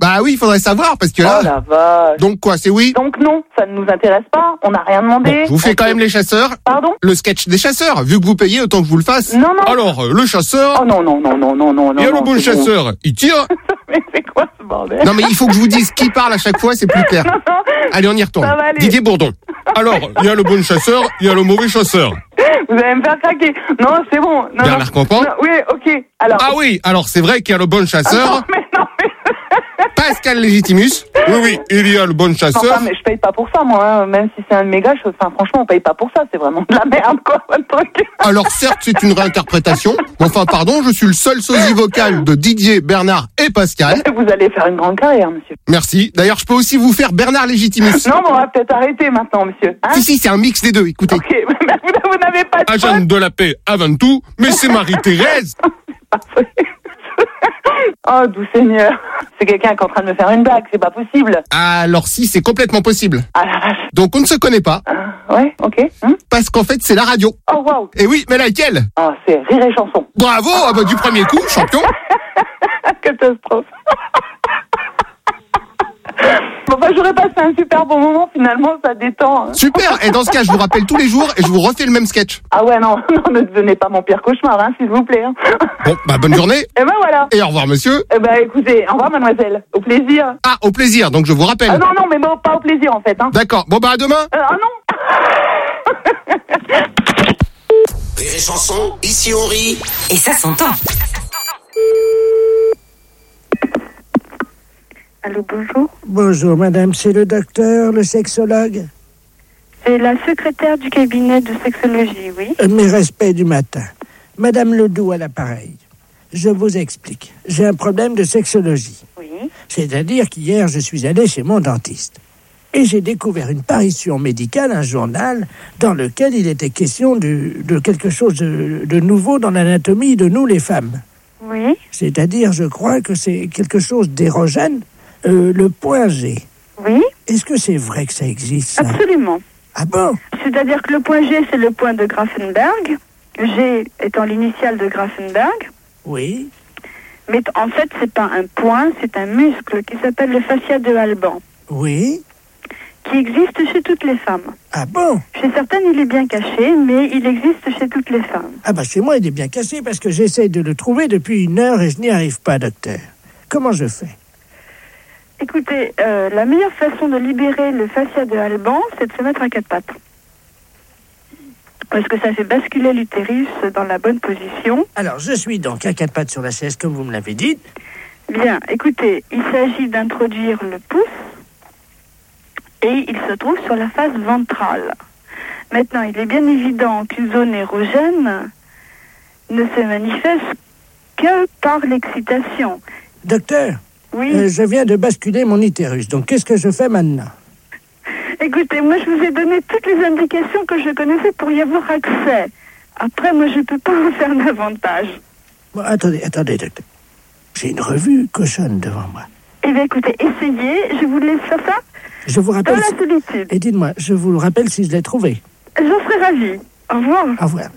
Bah oui, il faudrait savoir, parce que là... Oh la vache. Donc quoi, c'est oui? Donc non, ça ne nous intéresse pas. On n'a rien demandé. Bon, je vous fais quand même les chasseurs. Pardon? Le sketch des chasseurs. Vu que vous payez, autant que je vous le fasse. Non, non. Alors, le chasseur... Oh non, non, non, non, non, non, non. Il y a le bon c'est chasseur, il tire. Mais c'est quoi ce bordel? Non mais il faut que je vous dise qui parle à chaque fois, c'est plus clair. Non, non. Allez, on y retourne. Ça va aller. Didier Bourdon. Alors, il y a le bon chasseur, il y a le mauvais chasseur. Vous allez me faire craquer. Non, c'est bon. Non, Bernard Campan. non, oui, ok. Alors. Ah oui, alors c'est vrai qu'il y a le bon chasseur, non, mais non, mais... Pascal Légitimus. Oui, oui, il y a le bon chasseur. Enfin, mais je paye pas pour ça, moi. Hein. Même si c'est un de mes gars, enfin, franchement, on paye pas pour ça. C'est vraiment de la merde, quoi, votre truc. Alors certes, c'est une réinterprétation. Mais enfin, pardon, je suis le seul sosie vocal de Didier, Bernard et Pascal. Vous allez faire une grande carrière, monsieur. Merci. D'ailleurs, je peux aussi vous faire Bernard Légitimus. Non, mais on va peut-être arrêter maintenant, monsieur. Hein? Si, c'est un mix des deux, écoutez. Ok, mais vous n'avez pas de Agent de la paix avant tout, mais c'est Marie-Thérèse. Parfait. Oh, doux Seigneur. C'est quelqu'un qui est en train de me faire une blague, c'est pas possible. Alors si, c'est complètement possible. Ah la vache. Donc on ne se connaît pas, Ouais, ok. parce qu'en fait, c'est la radio. Oh, waouh. Et oui, mais laquelle? Oh, c'est Rire et Chanson. Bravo, ah bah, du premier coup, champion. Catastrophe. Bon, bah, j'aurais passé un super bon moment, finalement, ça détend. Hein. Super, et dans ce cas, je vous rappelle tous les jours et je vous refais le même sketch. Ah ouais, non, non, ne devenez pas mon pire cauchemar, hein, s'il vous plaît. Hein. Bon, bah bonne journée, Et ben voilà. et au revoir monsieur. Eh ben écoutez, au revoir mademoiselle. Au plaisir. Ah, au plaisir, donc je vous rappelle. Ah non, non, mais bon, pas au plaisir en fait. Hein. D'accord, bon bah à demain. Ah non. Rire et Chanson, ici on rit. Et ça s'entend. Allô, bonjour. Bonjour madame, c'est le docteur, le sexologue. C'est la secrétaire du cabinet de sexologie, oui. Mes respects du matin. Madame Ledoux à l'appareil. Je vous explique. J'ai un problème de sexologie. Oui. C'est-à-dire qu'hier, je suis allé chez mon dentiste. Et j'ai découvert une parution médicale, un journal, dans lequel il était question de quelque chose de nouveau dans l'anatomie de nous, les femmes. Oui. C'est-à-dire, je crois que c'est quelque chose d'érogène, le point G. Oui. Est-ce que c'est vrai que ça existe, ça? Absolument. Ah bon? C'est-à-dire que le point G, c'est le point de Grafenberg. G étant l'initiale de Grafenberg. Oui. Mais en fait, c'est pas un point, c'est un muscle qui s'appelle le fascia de Alban, Oui. qui existe chez toutes les femmes. Ah bon? Chez certaines, il est bien caché, mais il existe chez toutes les femmes. Ah bah chez moi, il est bien cassé parce que j'essaie de le trouver depuis 1 heure et je n'y arrive pas, docteur. Comment je fais? Écoutez, la meilleure façon de libérer le fascia de Alban, c'est de se mettre à 4 pattes. Parce que ça fait basculer l'utérus dans la bonne position. Alors, je suis donc à 4 pattes sur la chaise, comme vous me l'avez dit. Bien, écoutez, il s'agit d'introduire le pouce et il se trouve sur la face ventrale. Maintenant, il est bien évident qu'une zone érogène ne se manifeste que par l'excitation. Docteur, Oui. je viens de basculer mon utérus, donc qu'est-ce que je fais maintenant? Écoutez, moi je vous ai donné toutes les indications que je connaissais pour y avoir accès. Après, moi je peux pas vous faire davantage. Bon, attendez, docteur. J'ai une revue cochonne devant moi. Eh bien écoutez, essayez, je vous laisse faire ça Je vous dans rappelle... la solitude. Et dites-moi, je vous le rappelle si je l'ai trouvé. J'en serais ravie. Au revoir. Au revoir.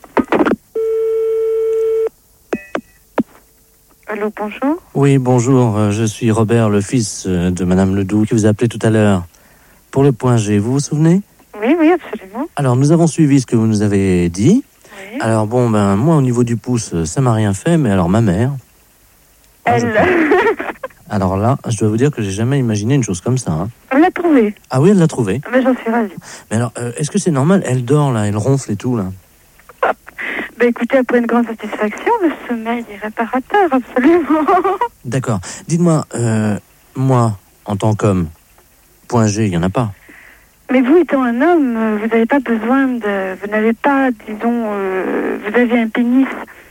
Allô, bonjour. Oui, bonjour, je suis Robert, le fils de Madame Ledoux, qui vous a appelé tout à l'heure pour le point G, vous vous souvenez? Oui, oui, absolument. Alors, nous avons suivi ce que vous nous avez dit. Oui. Alors, bon, moi, au niveau du pouce, ça m'a rien fait, mais alors ma mère... Elle... Alors là, je dois vous dire que j'ai jamais imaginé une chose comme ça. Hein. On l'a trouvée. Ah oui, elle l'a trouvé. Mais j'en suis ravie. Mais alors, est-ce que c'est normal? Elle dort, là, elle ronfle et tout, là. Ben écoutez, après une grande satisfaction, le sommeil est réparateur, absolument. D'accord. Dites-moi, moi, en tant qu'homme, point G, il n'y en a pas. Mais vous étant un homme, vous n'avez pas besoin de... Vous n'avez pas, disons... vous avez un pénis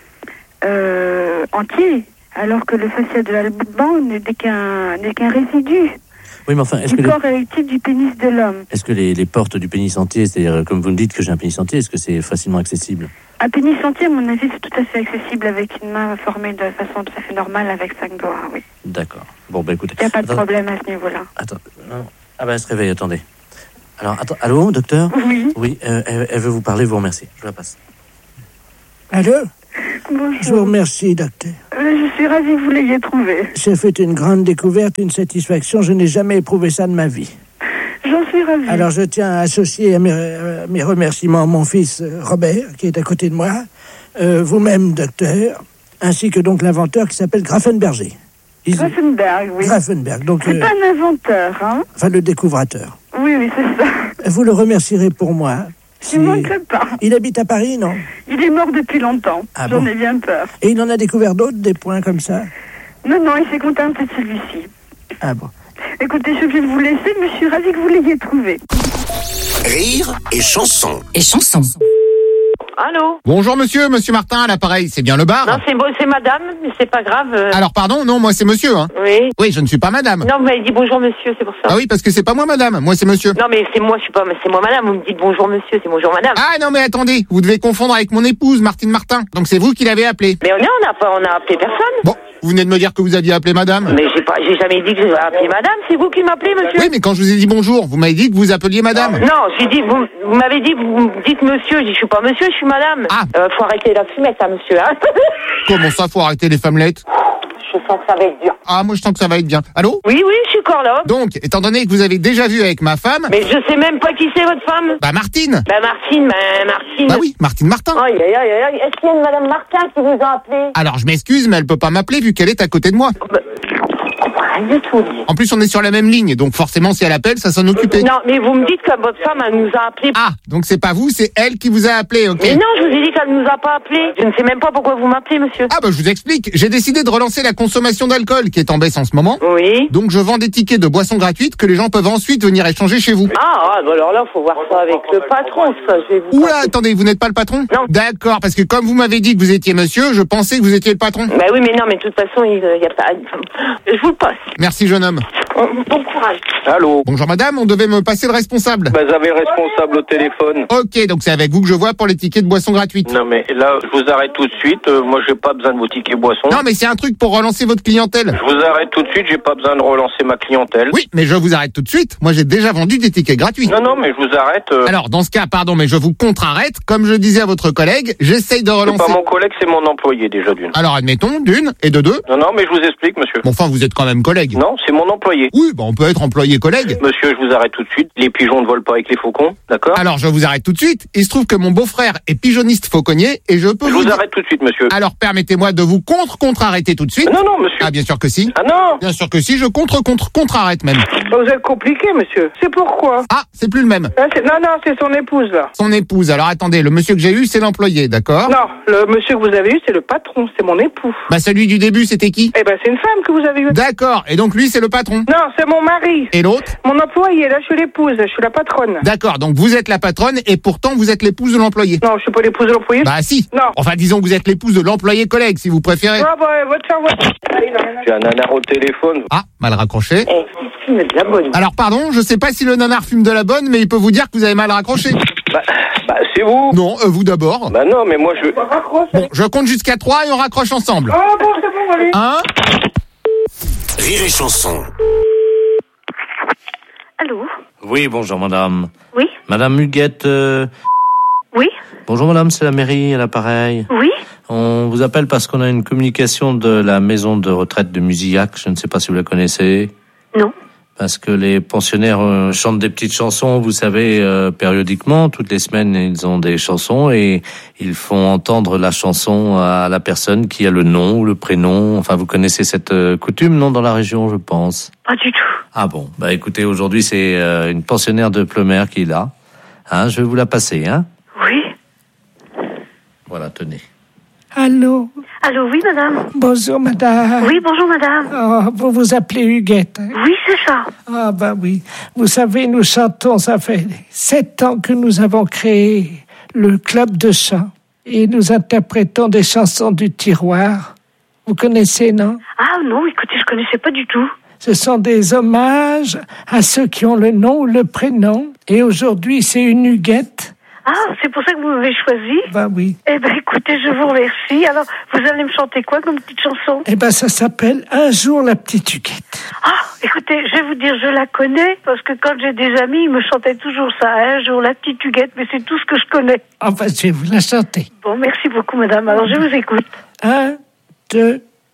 entier, alors que le fascia de Alban n'est qu'un résidu. Oui, mais enfin, est-ce du que corps érectile du pénis de l'homme. est-ce que les portes du pénis entier, c'est-à-dire, comme vous me dites que j'ai un pénis entier, est-ce que c'est facilement accessible? Un pénis entier, à mon avis, c'est tout à fait accessible avec une main formée de façon tout à fait normale avec 5 doigts, oui. D'accord. Bon, bah écoutez. Il n'y a pas de problème à ce niveau-là. Attends, non. Ah bah elle se réveille, attendez. Alors, attends, allô, docteur? Oui. Oui, elle veut vous parler, vous remercier. Je la passe. Allô? Bonjour. Je vous remercie, docteur. Je suis ravie que vous l'ayez trouvé. J'ai fait une grande découverte, une satisfaction. Je n'ai jamais éprouvé ça de ma vie. J'en suis ravie. Alors, je tiens à associer à mes remerciements mon fils Robert, qui est à côté de moi, vous-même, docteur, ainsi que donc l'inventeur qui s'appelle Grafenberger. Grafenberg, oui. Grafenberg, donc... C'est pas un inventeur, hein? Enfin, le découvrateur. Oui, c'est ça. Vous le remercierez pour moi. Je ne manquerai pas. Il habite à Paris, non? Il est mort depuis longtemps. J'en ai bien peur. Et il en a découvert d'autres, des points comme ça? Non, il s'est contenté de celui-ci. Ah bon. Écoutez, je suis obligée de vous laisser, mais je suis ravie que vous l'ayez trouvé. Rire et chanson. Allô? Bonjour monsieur Martin à l'appareil, c'est bien le bar? Non, c'est madame, mais c'est pas grave. Alors pardon, non, moi c'est monsieur, hein. Oui. Oui, je ne suis pas madame. Non, vous m'avez dit bonjour monsieur, c'est pour ça. Ah oui, parce que c'est pas moi madame, moi c'est monsieur. Non, mais c'est moi, c'est moi madame, vous me dites bonjour monsieur, c'est bonjour madame. Ah non mais attendez, vous devez confondre avec mon épouse, Martine Martin. Donc c'est vous qui l'avez appelée. Mais on a appelé personne. Bon, vous venez de me dire que vous aviez appelé madame. Mais j'ai jamais dit que j'ai appelé madame, c'est vous qui m'appelez monsieur. Oui, mais quand je vous ai dit bonjour, vous m'avez dit que vous appeliez madame. Non, j'ai dit, vous m'avez dit, vous me dites monsieur, j'ai dit je suis pas monsieur, je suis madame. Ah. Faut arrêter la fumette, hein, monsieur, hein. Comment ça, faut arrêter les femmelettes? Je sens que ça va être dur. Ah, moi je sens que ça va être bien. Allô? Oui, je suis encore là. Donc, étant donné que vous avez déjà vu avec ma femme... Mais je sais même pas qui c'est votre femme. Bah Martine. Martine. Bah oui, Martine Martin. Aïe. Est-ce qu'il y a une madame Martin qui vous a appelé? Alors je m'excuse, mais elle peut pas m'appeler vu qu'elle est à côté de moi. Rien du tout. En plus, on est sur la même ligne, donc forcément, si elle appelle, ça s'en occupait. Non, mais vous me dites que votre femme, elle nous a appelé. Ah, donc c'est pas vous, c'est elle qui vous a appelé, ok. Mais non, je vous ai dit qu'elle nous a pas appelé. Je ne sais même pas pourquoi vous m'appelez, monsieur. Ah bah je vous explique, j'ai décidé de relancer la consommation d'alcool qui est en baisse en ce moment. Oui. Donc je vends des tickets de boissons gratuites que les gens peuvent ensuite venir échanger chez vous. Ah, bah alors là, faut voir ça avec le patron, ça. Je vais vous... Oula, attendez, vous n'êtes pas le patron? Non. D'accord, parce que comme vous m'avez dit que vous étiez monsieur, je pensais que vous étiez le patron. Bah oui, mais non, mais de toute façon, il y a pas... Je vous le passe. Merci jeune homme. Bon courage. Allô? Bonjour madame, on devait me passer le responsable. Vous avez le responsable au téléphone. Ok, donc c'est avec vous que je vois pour les tickets de boissons gratuites. Non mais là, je vous arrête tout de suite. Moi, j'ai pas besoin de vos tickets boissons. Non mais c'est un truc pour relancer votre clientèle. Je vous arrête tout de suite. J'ai pas besoin de relancer ma clientèle. Oui, mais je vous arrête tout de suite. Moi j'ai déjà vendu des tickets gratuits. Non, mais je vous arrête. Alors dans ce cas, pardon, mais je vous contre-arrête. Comme je disais à votre collègue, j'essaye de C'est relancer... pas mon collègue, c'est mon employé déjà d'une. Alors admettons, d'une et de deux. Non, mais je vous explique, monsieur. Bon, enfin, vous êtes quand même collègue. Non, c'est mon employé. Oui, bah on peut être employé-collègue. Monsieur, je vous arrête tout de suite. Les pigeons ne volent pas avec les faucons, d'accord? Alors je vous arrête tout de suite. Il se trouve que mon beau-frère est pigeonniste fauconnier et je peux Je vous... vous arrête tout de suite, monsieur. Alors permettez-moi de vous contre-arrêter tout de suite. Non, monsieur. Ah bien sûr que si. Ah non. Bien sûr que si, je contre-arrête même. Vous êtes compliqué, monsieur. C'est pourquoi? Ah, c'est plus le même. Non, c'est son épouse, là. Son épouse. Alors attendez, le monsieur que j'ai eu, c'est l'employé, d'accord? Non, le monsieur que vous avez eu, c'est le patron, c'est mon époux. Bah celui du début, c'était qui? Eh ben, c'est une femme que vous avez eue. D'accord, et donc lui, c'est le patron. Non, c'est mon mari. Et l'autre? Mon employé, là, je suis l'épouse, je suis la patronne. D'accord, donc vous êtes la patronne et pourtant vous êtes l'épouse de l'employé. Non, je suis pas l'épouse de l'employé. Bah si. Non. Enfin disons que vous êtes l'épouse de l'employé collègue, si vous préférez. Ah, bah, va te faire voir. Allez, dans la- J'ai un nanar au téléphone. Ah, mal raccroché. Il me de la bonne. Alors pardon, je sais pas si le nanar fume de la bonne, mais il peut vous dire que vous avez mal raccroché. Bah, c'est vous. Non, vous d'abord. Bah non, mais moi je... Raccroche. Bon, je compte jusqu'à 3 et on raccroche ensemble. Ah, bon, c'est bon, allez. 1. Rire et chanson. Allô? Oui, bonjour madame. Oui? Madame Huguette, Oui? bonjour madame, c'est la mairie à l'appareil. Oui? On vous appelle parce qu'on a une communication de la maison de retraite de Musillac, je ne sais pas si vous la connaissez. Non. Parce que les pensionnaires chantent des petites chansons, vous savez, périodiquement. Toutes les semaines, ils ont des chansons et ils font entendre la chanson à la personne qui a le nom ou le prénom. Enfin, vous connaissez cette coutume, non, dans la région, je pense? Pas du tout. Ah bon, bah écoutez, aujourd'hui, c'est une pensionnaire de Plemer qui est là. Hein, je vais vous la passer, hein? Oui? Voilà, tenez. Allô? Allô, oui, madame? Bonjour, madame. Oui, bonjour, madame. Oh, vous vous appelez Huguette, hein? Oui, c'est ça. Ah, bah oui. Vous savez, nous chantons, ça fait 7 ans que nous avons créé le club de chant. Et nous interprétons des chansons du tiroir. Vous connaissez, non? Ah non, écoutez, je connaissais pas du tout. Ce sont des hommages à ceux qui ont le nom ou le prénom. Et aujourd'hui, c'est une Huguette. Ah, c'est pour ça que vous m'avez choisi? Bah oui. Eh ben, écoutez, je vous remercie. Alors, vous allez me chanter quoi comme petite chanson? Eh ben, ça s'appelle Un jour la petite Huguette. Ah, écoutez, je vais vous dire, je la connais, parce que quand j'ai des amis, ils me chantaient toujours ça. Un jour la petite Huguette, mais c'est tout ce que je connais. Enfin, je vais vous la chanter. Bon, merci beaucoup, madame. Alors, je vous écoute. 1, 2,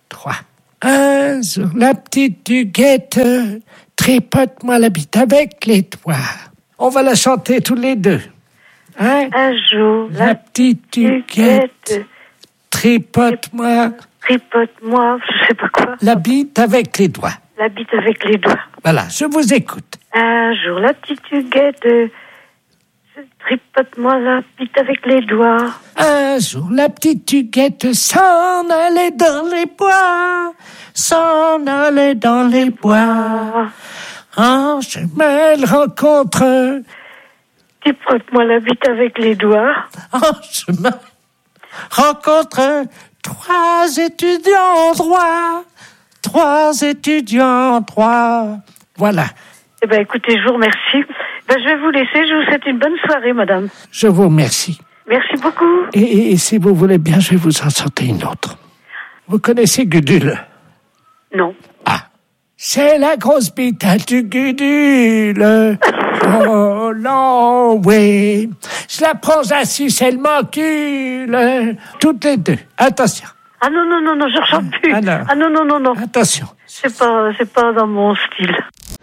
3. Un jour, la petite Huguette tripote-moi la bite avec les doigts. On va la chanter tous les deux. Hein? Un jour, La petite Huguette tripote-moi je sais pas quoi. la bite avec les doigts. La bite avec les doigts. Voilà, je vous écoute. Un jour, la petite Huguette tripote-moi la bite avec les doigts. Un jour, la petite Huguette s'en allait dans les bois, s'en allait dans les bois. En chemin, elle rencontre, Tripote-moi la bite avec les doigts. en chemin, rencontre 3 étudiants en droit. 3 étudiants en droit. Voilà, Eh ben, écoutez, je vous remercie. Ben, je vais vous laisser. Je vous souhaite une bonne soirée, madame. je vous remercie. Merci beaucoup. Et si vous voulez bien, je vais vous en sortir une autre. Vous connaissez Gudule? Non. C'est la grosse bite du Gudule. Oh non, oui. Je la prends assise, elle m'encule. Toutes les deux. Attention. Ah non, je rechante plus. Ah, non. Ah non. Attention. C'est pas dans mon style.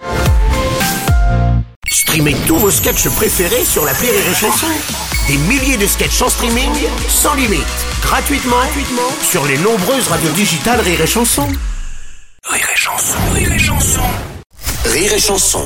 Streamez tous vos sketchs préférés sur l'appli Rire et Chanson. Des milliers de sketchs en streaming, sans limite, gratuitement sur les nombreuses radios digitales Rire et Chanson. Rire et Chanson, Rire et Chanson. Rire et Chanson.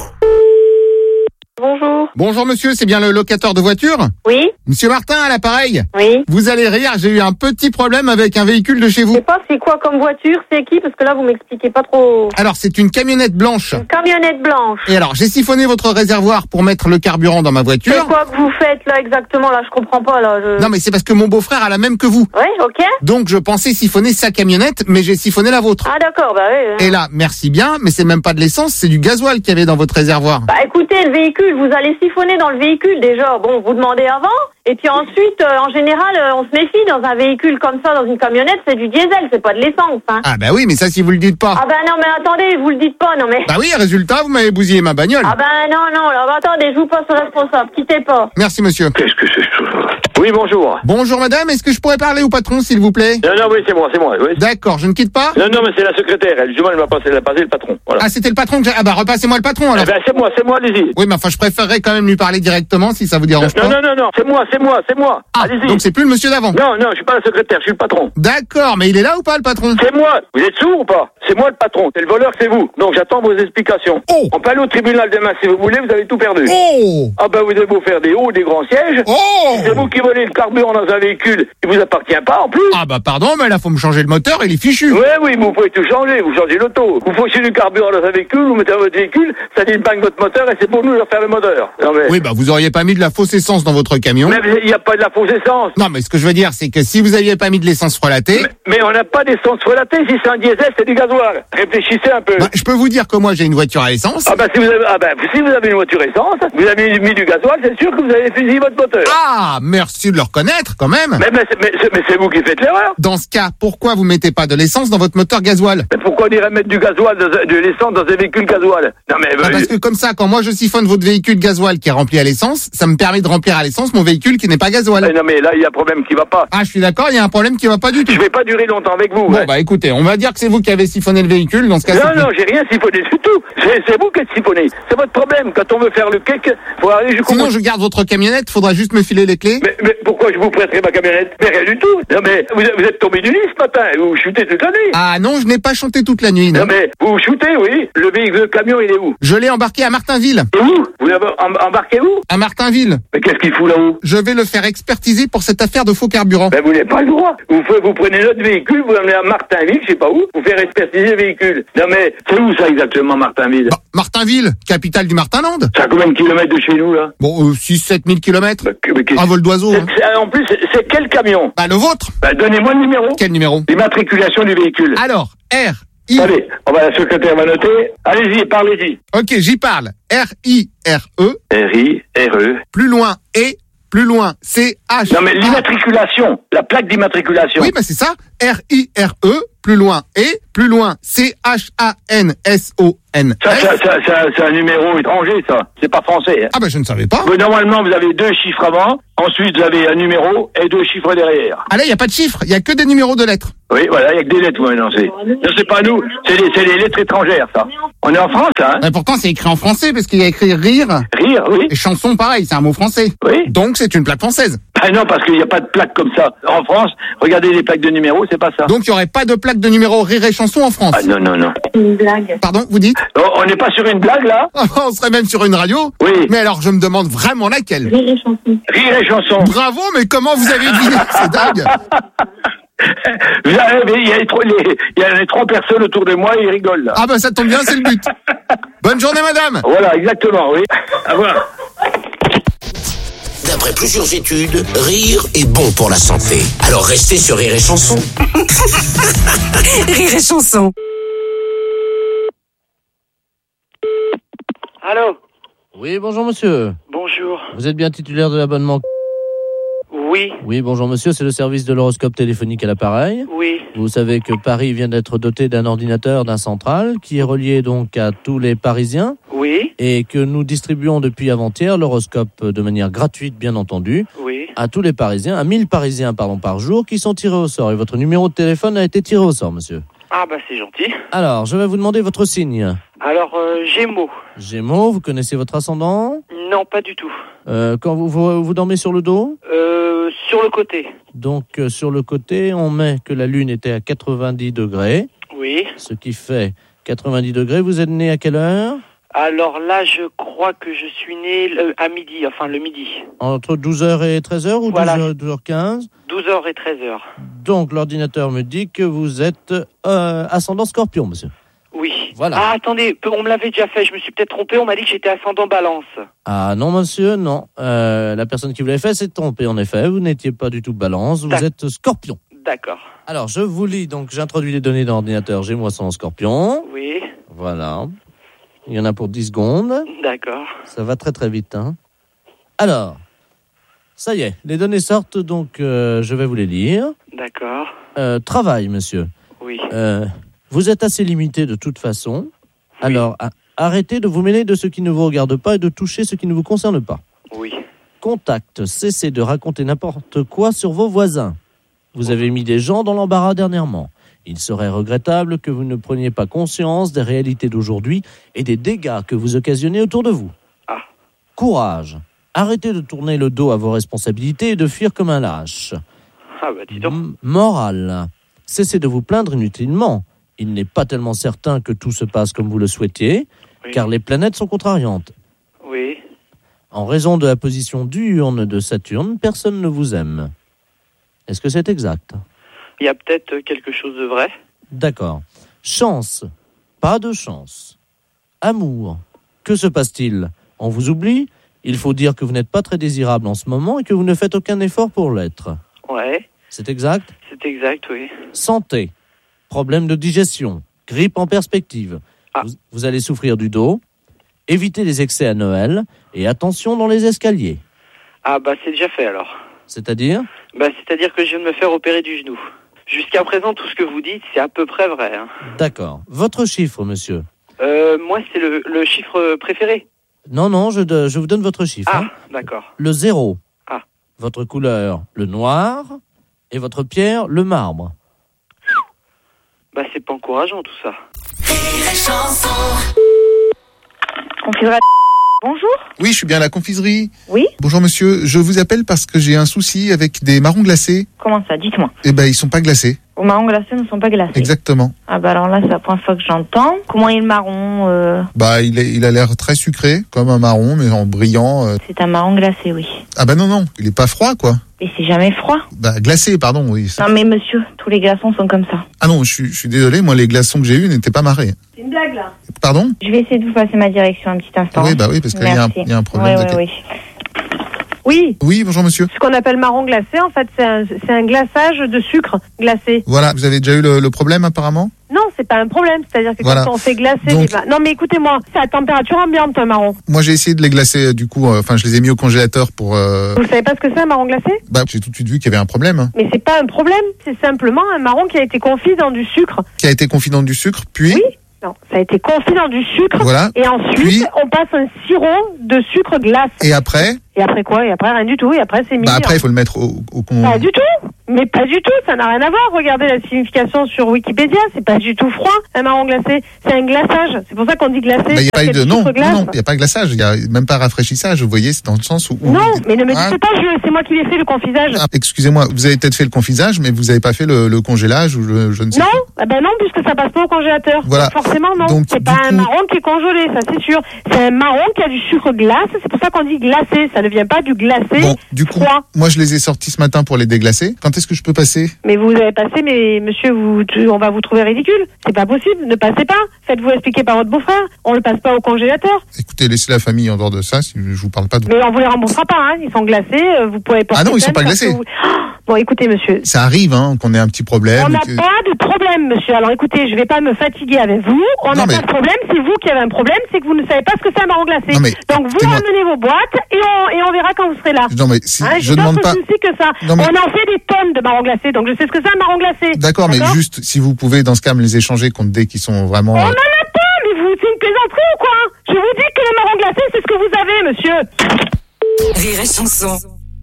Bonjour. Bonjour monsieur, c'est bien le locateur de voiture? Oui, Monsieur Martin à l'appareil. oui. Vous allez rire, j'ai eu un petit problème avec un véhicule de chez Je vous. sais pas c'est quoi comme voiture, c'est qui, parce que là vous m'expliquez pas trop. Alors c'est une camionnette blanche. Une camionnette blanche. Et alors j'ai siphonné votre réservoir pour mettre le carburant dans ma C'est voiture. quoi que vous faites là exactement, là je comprends pas là. Non mais c'est parce que mon beau-frère a la même que vous. Oui, ok. Donc je pensais siphonner sa camionnette, mais j'ai siphonné la vôtre. Ah d'accord, bah oui. Et là, merci bien, mais c'est même pas de l'essence, c'est du gasoil qu'il y avait dans votre réservoir. Bah écoutez, le véhicule, vous allez siphonner dans le véhicule déjà. Bon, vous demandez avant. Et puis ensuite, en général, on se méfie dans un véhicule comme ça, dans une camionnette, c'est du diesel, c'est pas de l'essence. Hein. Ah bah oui, mais ça si vous le dites pas. Ah ben non, mais attendez, vous le dites pas, non mais... Bah oui, résultat, vous m'avez bousillé ma bagnole. Ah ben non, là, bah, attendez, je vous passe au responsable, quittez pas. Merci monsieur. Qu'est-ce que c'est ça? Oui, bonjour. Bonjour madame, est-ce que je pourrais parler au patron s'il vous plaît? Non, oui, c'est moi, oui. D'accord, je ne quitte pas. Non, mais c'est la secrétaire. Elle, justement, elle m'a passé le patron. Voilà. Ah c'était le patron que j'ai... Ah bah repassez-moi le patron alors. Eh ben, c'est moi, allez-y. Oui mais enfin je préférerais quand même lui parler directement si ça vous dérange pas. Non, c'est moi. Ah, Allez-y. donc c'est plus le monsieur d'avant. Non, je suis pas la secrétaire, je suis le patron. D'accord, mais il est là ou pas le patron? C'est moi. Vous êtes sourd ou pas? C'est moi le patron. C'est le voleur, c'est vous. Donc j'attends vos explications. Oh. On peut aller au tribunal demain si vous voulez, vous avez tout perdu. Oh. Ah ben vous avez beau faire des hauts, des grands sièges. Oh. C'est vous qui volez le carburant dans un véhicule qui vous appartient pas en plus. Ah bah pardon, mais là faut me changer le moteur, il est fichu. Oui, mais vous pouvez tout changer, vous changez l'auto. Vous fauchez du carburant dans un véhicule, vous mettez dans votre véhicule, ça dit bang votre moteur et c'est pour nous de faire le moteur. Non mais... Oui bah vous auriez pas mis de la fausse essence dans votre camion. Mais il n'y a pas de la fausse essence. Non mais ce que je veux dire c'est que si vous aviez pas mis de l'essence relatée... Mais on n'a pas d'essence relatée, si c'est un diesel, c'est du gasoil. Réfléchissez un peu. Bah, je peux vous dire que moi j'ai une voiture à essence. Si vous avez une voiture essence, vous avez mis du gasoil, c'est sûr que vous avez fusillé votre moteur. Ah, merci de le reconnaître quand même. Mais c'est vous qui faites l'erreur. Dans ce cas, pourquoi vous mettez pas de l'essence dans votre moteur gasoil? Mais pourquoi on irait mettre du gasoil, de l'essence dans un véhicule gasoil? Non mais... Bah, parce que comme ça, quand moi je siphonne votre véhicule gasoil qui est rempli à l'essence, ça me permet de remplir à l'essence mon véhicule qui n'est pas gasoil. Non mais là, il y a un problème qui va pas. Ah, je suis d'accord, il y a un problème qui va pas du tout. Je vais pas durer longtemps avec vous. Bon, bah écoutez, on va dire que c'est vous qui avez siphonné le véhicule, dans ce cas Non, j'ai rien siphonné du tout. C'est vous qui êtes siphonné. C'est votre problème. Quand on veut faire le cake, faut aller jusqu'au bout. Sinon, je garde votre camionnette, faudra juste me filer les clés. Mais pourquoi je vous prêterai ma camionnette? Mais rien du tout. Non mais, vous êtes tombé du lit ce matin, vous shootez toute la nuit. Ah non, je n'ai pas chanté toute la nuit, non. Non mais, vous shootez, oui. Le camion, il est où? Je l'ai embarqué à Martinville. Et où? Vous l'avez embarqué où? À Martinville. Mais qu'est-ce qu'il fout là-haut? Je vais le faire expertiser pour cette affaire de faux carburant. Ben vous n'avez pas le droit. Vous prenez notre véhicule, vous l'emmenez à Martinville, je sais pas où, vous faire expertiser le véhicule. Non mais, c'est où ça exactement, Martinville? Bah, Martinville, capitale du Martinland. C'est à combien de kilomètres de chez nous là? Bon, 6-7 000 kilomètres. Mais Un vol d'oiseau. Hein. En plus, c'est quel camion? Bah le vôtre. Bah donnez-moi le numéro. Quel numéro? L'immatriculation du véhicule. Alors, R-I... Allez, la secrétaire va noter. Allez-y, parlez-y. Ok, j'y parle. R-I-R-E. R-I-R-E. Plus loin, E. Plus loin, C-H... Non mais l'immatriculation, la plaque d'immatriculation. Oui, bah c'est ça. R-I-R-E, plus loin et, plus loin C-H-A-N-S-O-N. C'est un numéro étranger, ça. C'est pas français. Hein. Ah ben je ne savais pas. Normalement, vous avez 2 chiffres avant, ensuite vous avez un numéro et 2 chiffres derrière. Ah là, il n'y a pas de chiffres, il n'y a que des numéros de lettres. Oui, voilà, il n'y a que des lettres maintenant. C'est pas nous, c'est les lettres étrangères, ça. On est en France, hein. Mais pourtant, c'est écrit en français, parce qu'il y a écrit rire. Rire, oui. Et chanson, pareil, c'est un mot français. Oui. Donc, c'est une plaque française. Ah non, parce qu'il n'y a pas de plaque comme ça. En France, regardez les plaques de numéros, c'est pas ça. Donc, il n'y aurait pas de plaque de numéro rire et chanson en France. Ah non. Une blague. Pardon, vous dites? On n'est pas sur une blague, là? On serait même sur une radio. Oui. Mais alors, je me demande vraiment laquelle. Rire et chanson. Rire et chanson. Bravo, mais comment vous avez deviné? C'est dingue. Il y a les 3 personnes autour de moi et ils rigolent, là. Ah ben, ça tombe bien, c'est le but. Bonne journée, madame. Voilà, exactement, oui. Au revoir. D'après plusieurs études, rire est bon pour la santé. Alors restez sur Rire et Chanson. Rire et Chanson. Allô? Oui, bonjour monsieur. Bonjour. Vous êtes bien titulaire de l'abonnement? Oui. Oui, bonjour monsieur, c'est le service de l'horoscope téléphonique à l'appareil. Oui. Vous savez que Paris vient d'être doté d'un ordinateur, d'un central, qui est relié donc à tous les Parisiens. Oui. Et que nous distribuons depuis avant-hier l'horoscope de manière gratuite, bien entendu. Oui. À tous les Parisiens, à 1000 Parisiens par jour, qui sont tirés au sort. Et votre numéro de téléphone a été tiré au sort, monsieur. Ah bah c'est gentil. Alors, je vais vous demander votre signe. Alors, Gémeaux. Gémeaux, vous connaissez votre ascendant? Non, pas du tout. Quand vous dormez sur le dos? Sur le côté. Donc, sur le côté, on met que la Lune était à 90 degrés. Oui. Ce qui fait 90 degrés. Vous êtes né à quelle heure? Alors là, je crois que je suis né à midi, enfin le midi. Entre 12h et 13h ou voilà. 12h15? 12h et 13h. Donc, l'ordinateur me dit que vous êtes ascendant Scorpion, monsieur. Oui. Voilà. Ah, attendez, on me l'avait déjà fait, je me suis peut-être trompé, on m'a dit que j'étais ascendant Balance. Ah non, monsieur, non. La personne qui vous l'avait fait s'est trompée, en effet. Vous n'étiez pas du tout Balance, vous êtes Scorpion. D'accord. Alors, je vous lis, donc j'introduis les données dans l'ordinateur. J'ai moi ascendant Scorpion. Oui. Voilà. Il y en a pour 10 secondes. D'accord. Ça va très très vite, hein. Alors, ça y est, les données sortent, donc je vais vous les lire. D'accord. Travail, monsieur. Oui. Vous êtes assez limité de toute façon. Oui. Alors, arrêtez de vous mêler de ce qui ne vous regarde pas et de toucher ce qui ne vous concerne pas. Oui. Contact, cessez de raconter n'importe quoi sur vos voisins. Vous avez mis des gens dans l'embarras dernièrement. Il serait regrettable que vous ne preniez pas conscience des réalités d'aujourd'hui et des dégâts que vous occasionnez autour de vous. Ah. Courage. Arrêtez de tourner le dos à vos responsabilités et de fuir comme un lâche. Ah bah dis donc. Morale. Cessez de vous plaindre inutilement. Il n'est pas tellement certain que tout se passe comme vous le souhaitiez, oui. Car les planètes sont contrariantes. Oui. En raison de la position diurne de Saturne, personne ne vous aime. Est-ce que c'est exact? Il y a peut-être quelque chose de vrai. D'accord. Chance. Pas de chance. Amour. Que se passe-t-il? On vous oublie? Il faut dire que vous n'êtes pas très désirable en ce moment et que vous ne faites aucun effort pour l'être. Ouais. C'est exact? C'est exact, oui. Santé. Problème de digestion. Grippe en perspective. Ah. Vous allez souffrir du dos. Évitez les excès à Noël. Et attention dans les escaliers. Ah bah c'est déjà fait alors. C'est-à-dire? Bah c'est-à-dire que je viens de me faire opérer du genou. Jusqu'à présent, tout ce que vous dites, c'est à peu près vrai. Hein. D'accord. Votre chiffre, monsieur? Moi, c'est le chiffre préféré. Non, je vous donne votre chiffre. Ah, hein. d'accord. Le 0. Ah. Votre couleur, le noir. Et votre pierre, le marbre. Bah, c'est pas encourageant, tout ça. Confiserie. Bonjour. Oui, je suis bien à la confiserie. Oui. Bonjour monsieur, je vous appelle parce que j'ai un souci avec des marrons glacés. Comment ça? Dites-moi. Eh ben, ils sont pas glacés. Vos marrons glacés ne sont pas glacés. Exactement. Ah bah alors là, c'est la première fois que j'entends. Comment est le marron Bah, il a l'air très sucré, comme un marron, mais en brillant. C'est un marron glacé, oui. Ah bah non, il est pas froid, quoi. Mais c'est jamais froid. Bah, glacé, pardon, oui. Non mais monsieur, tous les glaçons sont comme ça. Ah non, je suis désolé, moi les glaçons que j'ai eus n'étaient pas marrés. C'est une blague là. Pardon? Je vais essayer de vous passer ma direction un petit instant. Oui, bah oui, parce qu'il y a un problème. Oui. Oui. Oui, bonjour monsieur. Ce qu'on appelle marron glacé, en fait, c'est un glaçage de sucre glacé. Voilà, vous avez déjà eu le problème apparemment? Non, c'est pas un problème. C'est-à-dire que Voilà. quand on fait glacer Donc- non, mais écoutez-moi, c'est à température ambiante, un marron. Moi, j'ai essayé de les glacer, du coup, je les ai mis au congélateur pour... Vous savez pas ce que c'est un marron glacé? j'ai tout de suite vu qu'il y avait un problème, hein, Mais c'est pas un problème, c'est simplement un marron qui a été confit dans du sucre. qui a été confit dans du sucre, puis... Oui. Non, ça a été confit dans du sucre. Voilà. Et ensuite, Puis- on passe un sirop de sucre glace. Et après, Et après quoi? Et après rien du tout. Et après c'est mis. après, il faut le mettre au Pas du tout. Mais pas du tout. Ça n'a rien à voir. Regardez la signification sur Wikipédia. C'est pas du tout froid. Un marron glacé, c'est un glaçage. C'est pour ça qu'on dit glacé. Il n'y a pas eu de... Non, glace. il n'y a pas de glaçage, il n'y a même pas rafraîchissage, vous voyez, c'est dans le sens où... Non, mais ne me Ah. dites pas, c'est moi qui l'ai fait le confisage. Excusez-moi, vous avez peut-être fait le confisage, mais vous n'avez pas fait le congélage ou je ne sais Non, ben non, puisque ça passe pas au congélateur. Voilà. Donc forcément, non. Donc, C'est pas un marron qui est congelé, ça c'est sûr. C'est un marron qui a du sucre glace, c'est pour ça qu'on dit glacé. Ça ne vient pas du glacé Du coup, froid. moi je les ai sortis ce matin pour les déglacer. Quand est-ce que je peux passer? Mais vous avez passé, mais monsieur, on va vous trouver ridicule. C'est pas possible, ne passez pas. Faites-vous expliquer par votre beau-frère. On le passe pas au congélateur. Écoutez, laissez la famille en dehors de ça, si je vous parle pas de... Mais on vous les remboursera pas, hein. Ils sont glacés, vous pouvez porter Ah non, ils sont plainte pas parce glacés. que Bon, écoutez, monsieur. Ça arrive, hein, qu'on ait un petit problème. On n'a que- pas de problème, monsieur. Alors écoutez, je vais pas me fatiguer avec vous. On n'a Non, mais- pas de problème. C'est vous qui avez un problème, c'est que vous ne savez pas ce que c'est un marron glacé. Non, mais Donc vous écoutez-moi. ramenez vos boîtes et on verra quand vous serez là. Non, mais si, Hein, je j'ai demande d'autres pas... soucis que ça. Non, mais- On en fait des tonnes de marrons glacés, donc je sais ce que c'est un marron glacé. D'accord, mais juste, si vous pouvez, dans ce cas, me les échanger contre des qui sont vraiment... On n'en a pas, mais vous, c'est une plaisanterie ou quoi? Je vous dis que les marrons glacés, c'est ce que vous avez, monsieur. Rire et chanson.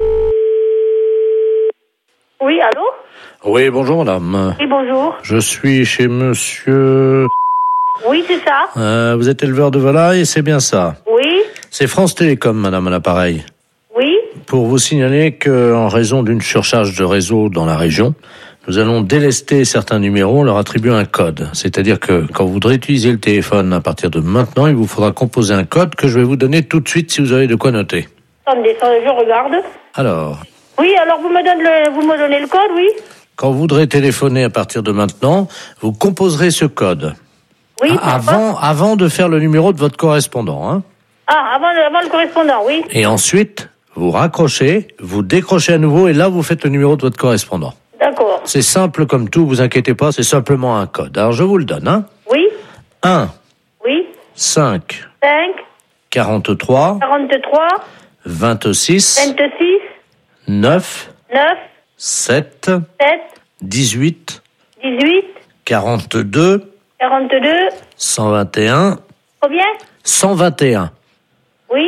Oui, allô? Oui, bonjour madame. Oui, bonjour. Je suis chez monsieur... Oui, c'est ça. Vous êtes éleveur de volailles, c'est bien ça. Oui, C'est France Télécom, madame, à l'appareil. oui. Pour vous signaler qu'en raison d'une surcharge de réseau dans la région, nous allons délester certains numéros, leur attribuer un code. C'est-à-dire que quand vous voudrez utiliser le téléphone à partir de maintenant, il vous faudra composer un code que je vais vous donner tout de suite si vous avez de quoi noter. Attendez, je regarde. Alors, Oui, alors vous me donnez le code, oui? quand vous voudrez téléphoner à partir de maintenant, vous composerez ce code. Oui, Avant de faire le numéro de votre correspondant, hein. Ah, avant le correspondant, oui. Et ensuite, vous raccrochez, vous décrochez à nouveau et là, vous faites le numéro de votre correspondant. D'accord. C'est simple comme tout, vous inquiétez pas, c'est simplement un code. Alors, je vous le donne, hein. Oui, 1, oui. 5, 5, 43, 43, 26, 26, 9, 9, 7, 7, 18, 18, 42, 42. 121, Combien? 121, Oui.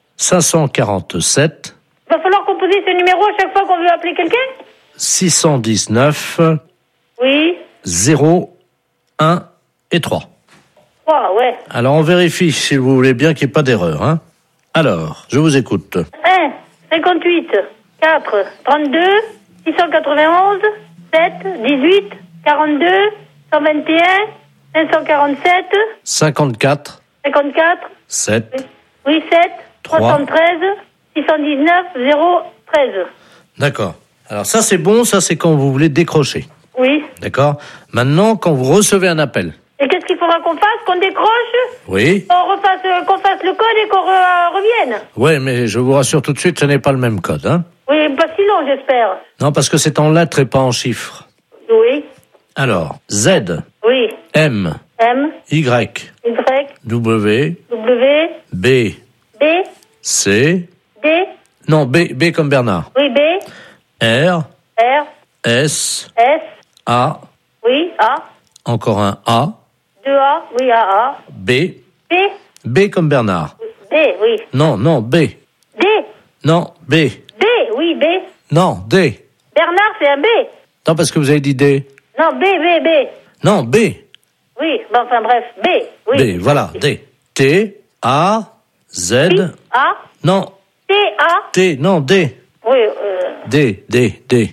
547, Il va falloir composer ce numéro à chaque fois qu'on veut appeler quelqu'un? 619, Oui. 0, 1 et 3. Ah, ouais. Alors, on vérifie, si vous voulez bien, qu'il n'y ait pas d'erreur, hein. Alors, je vous écoute. 1, 58, 4, 32, 691, 7, 18, 42, 121, 547, 54, 54, 7, oui, 7, 3. 313, 619, 0, 13. D'accord. Alors ça c'est bon, ça c'est quand vous voulez décrocher. Oui. D'accord. Maintenant, quand vous recevez un appel. Et qu'est-ce qu'il faudra qu'on fasse? Qu'on décroche? Oui. Qu'on fasse le code et qu'on revienne? Ouais, mais je vous rassure tout de suite, ce n'est pas le même code, hein. Oui, pas si long, j'espère. Non, parce que c'est en lettres et pas en chiffres. Oui. Alors, Z, Oui. M, M, Y, Y, W, W, B, B, C, D, non, B comme Bernard, oui, B, R, R, S, S, A, oui, A, encore un A, 2A, oui, A, B, B, B comme Bernard. D, oui. Non, B. D, Non, B. D, oui, B. Non, D. Bernard, c'est un B. Non, parce que vous avez dit D. Non, B. Non, B. Oui, bon, enfin bref, B, oui. B, voilà, D. T, A, Z. A, Non, T, A, T, non, D. oui, D. D,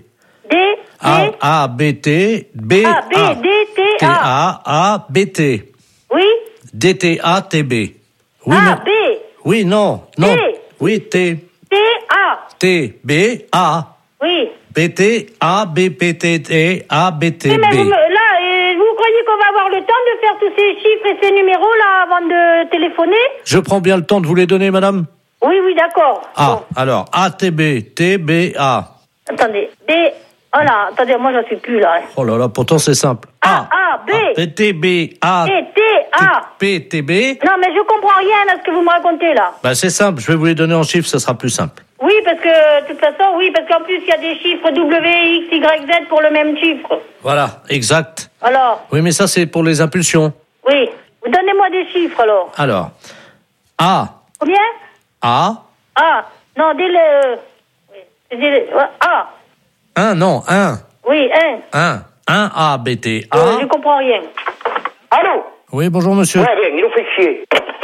A, B, T, B, A, B, A. D, T, T, A. A, B, T. Oui, D, T, A, T, B. Oui, A, non. B, Oui, non, non. Oui, T. T, A, T, B, A. oui. B, T, A, B, P, T, T, A, B, T, Oui, mais B. vous croyez qu'on va avoir le temps de faire tous ces chiffres et ces numéros-là avant de téléphoner? Je prends bien le temps de vous les donner, madame? Oui, d'accord. Ah, alors, A, T, B, T, B, A. Attendez, B, Oh là, attendez, moi j'en suis plus là. Oh là là, pourtant c'est simple. A, B. PTB, A, PTB. Non, mais je comprends rien à ce que vous me racontez là. Bah c'est simple, je vais vous les donner en chiffres, ça sera plus simple. Oui, parce que, de toute façon, oui, parce qu'en plus, il y a des chiffres W, X, Y, Z pour le même chiffre. Voilà, exact. Alors? Oui, mais ça c'est pour les impulsions. Oui. Donnez-moi des chiffres alors. Alors, A. Combien? A. A. Non, dis-le. A. 1, non, 1. Oui, 1. 1 A, B, T, A. Je comprends rien. Allô? Oui, bonjour monsieur. Ouais, bien, il nous fait chier.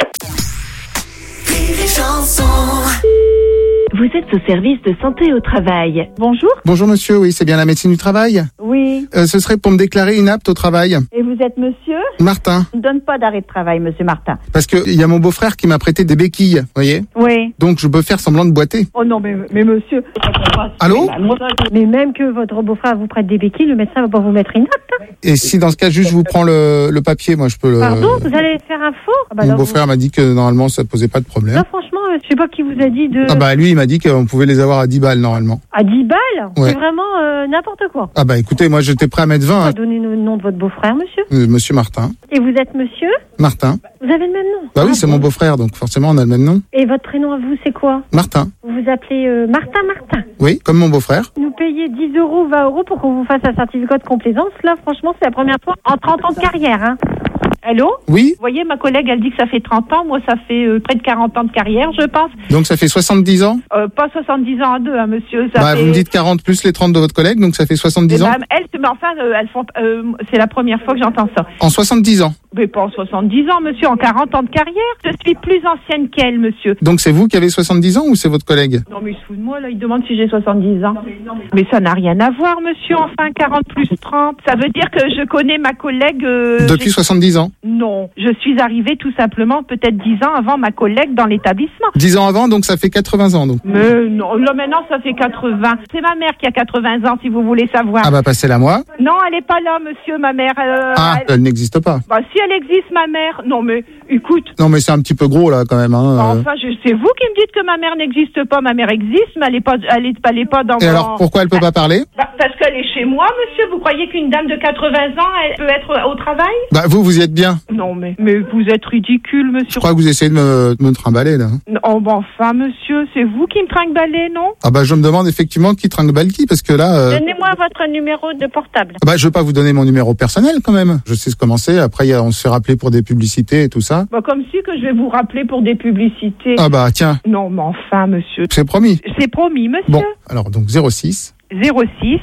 Vous êtes au service de santé au travail. Bonjour. Bonjour monsieur, oui, c'est bien la médecine du travail. Oui. Ce serait pour me déclarer inapte au travail. Et vous êtes monsieur? Martin. Ne donne pas d'arrêt de travail, monsieur Martin. Parce que il y a mon beau-frère qui m'a prêté des béquilles, vous voyez. Oui. Donc je peux faire semblant de boiter. Oh non, mais monsieur. Allô? Mais même que votre beau-frère vous prête des béquilles, le médecin va pas vous mettre une note. Et si dans ce cas, juste je vous prends le papier, moi je peux le... Pardon, vous allez faire un faux? Mon beau-frère m'a dit que normalement ça posait pas de problème. Non, franchement, je sais pas qui vous a dit de... Ah bah lui, il m'a dit qu'on pouvait les avoir à 10 balles normalement. À 10 balles? Ouais. C'est vraiment n'importe quoi. Ah bah écoutez, moi j'étais prêt à mettre 20. Donnez le nom de votre beau-frère, monsieur. Monsieur Martin. Et vous êtes monsieur? Martin. Vous avez le même nom? Bah oui, c'est mon beau-frère, donc forcément on a le même nom. Et votre prénom à vous, c'est quoi? Martin. Vous vous appelez Martin. Oui, comme mon beau-frère. Nous payer 10 €, 20 € pour qu'on vous fasse un certificat de complaisance. Là, franchement, c'est la première fois en 30 ans de carrière, hein. Allô? Oui. Vous voyez, ma collègue, elle dit que ça fait 30 ans. Moi, ça fait près de 40 ans de carrière, je pense. Donc ça fait 70 ans? Pas 70 ans à deux, hein, monsieur. Ça bah, fait... vous me dites 40 plus les 30 de votre collègue, donc ça fait 70 ans? Mais enfin, elles font, c'est la première fois que j'entends ça. En 70 ans? Mais pas en 70 ans, monsieur, en 40 ans de carrière. Je suis plus ancienne qu'elle, monsieur. Donc c'est vous qui avez 70 ans ou c'est votre collègue? Non, mais il se fout de moi, là. Il demande si j'ai 70 ans. Mais ça n'a rien à voir, monsieur. Enfin, 40 plus 30. Ça veut dire que je connais ma collègue... Depuis 70 ans? Non. Je suis arrivée tout simplement peut-être 10 ans avant ma collègue dans l'établissement. 10 ans avant, donc ça fait 80 ans, donc. Mais non, là maintenant ça fait 80. C'est ma mère qui a 80 ans, si vous voulez savoir. Ah bah passez-la moi. Non, elle est pas là, monsieur, ma mère. Elle n'existe pas. Bah si elle existe, ma mère. Non mais, écoute. Non mais c'est un petit peu gros là quand même. Hein, Enfin, c'est vous qui me dites que ma mère n'existe pas. Ma mère existe, mais elle est pas dans. Et alors pourquoi elle peut pas parler? Bah, parce qu'elle est chez moi, monsieur. Vous croyez qu'une dame de 80 ans, elle peut être au travail? Bah vous y êtes bien. Non mais vous êtes ridicule, monsieur. Je crois que vous essayez de me trimballer là. Oh bah enfin, monsieur, c'est vous qui me trimbalez, non? Ah bah je me demande effectivement qui trimballe qui, parce que là... Donnez-moi votre numéro de portable. Ah bah je veux pas vous donner mon numéro personnel quand même. Je sais comment c'est. Après on se fait rappeler pour des publicités et tout ça. Bah comme si que je vais vous rappeler pour des publicités. Ah bah tiens. Non mais enfin, monsieur. C'est promis. C'est promis, monsieur. Bon, alors donc 06. 06.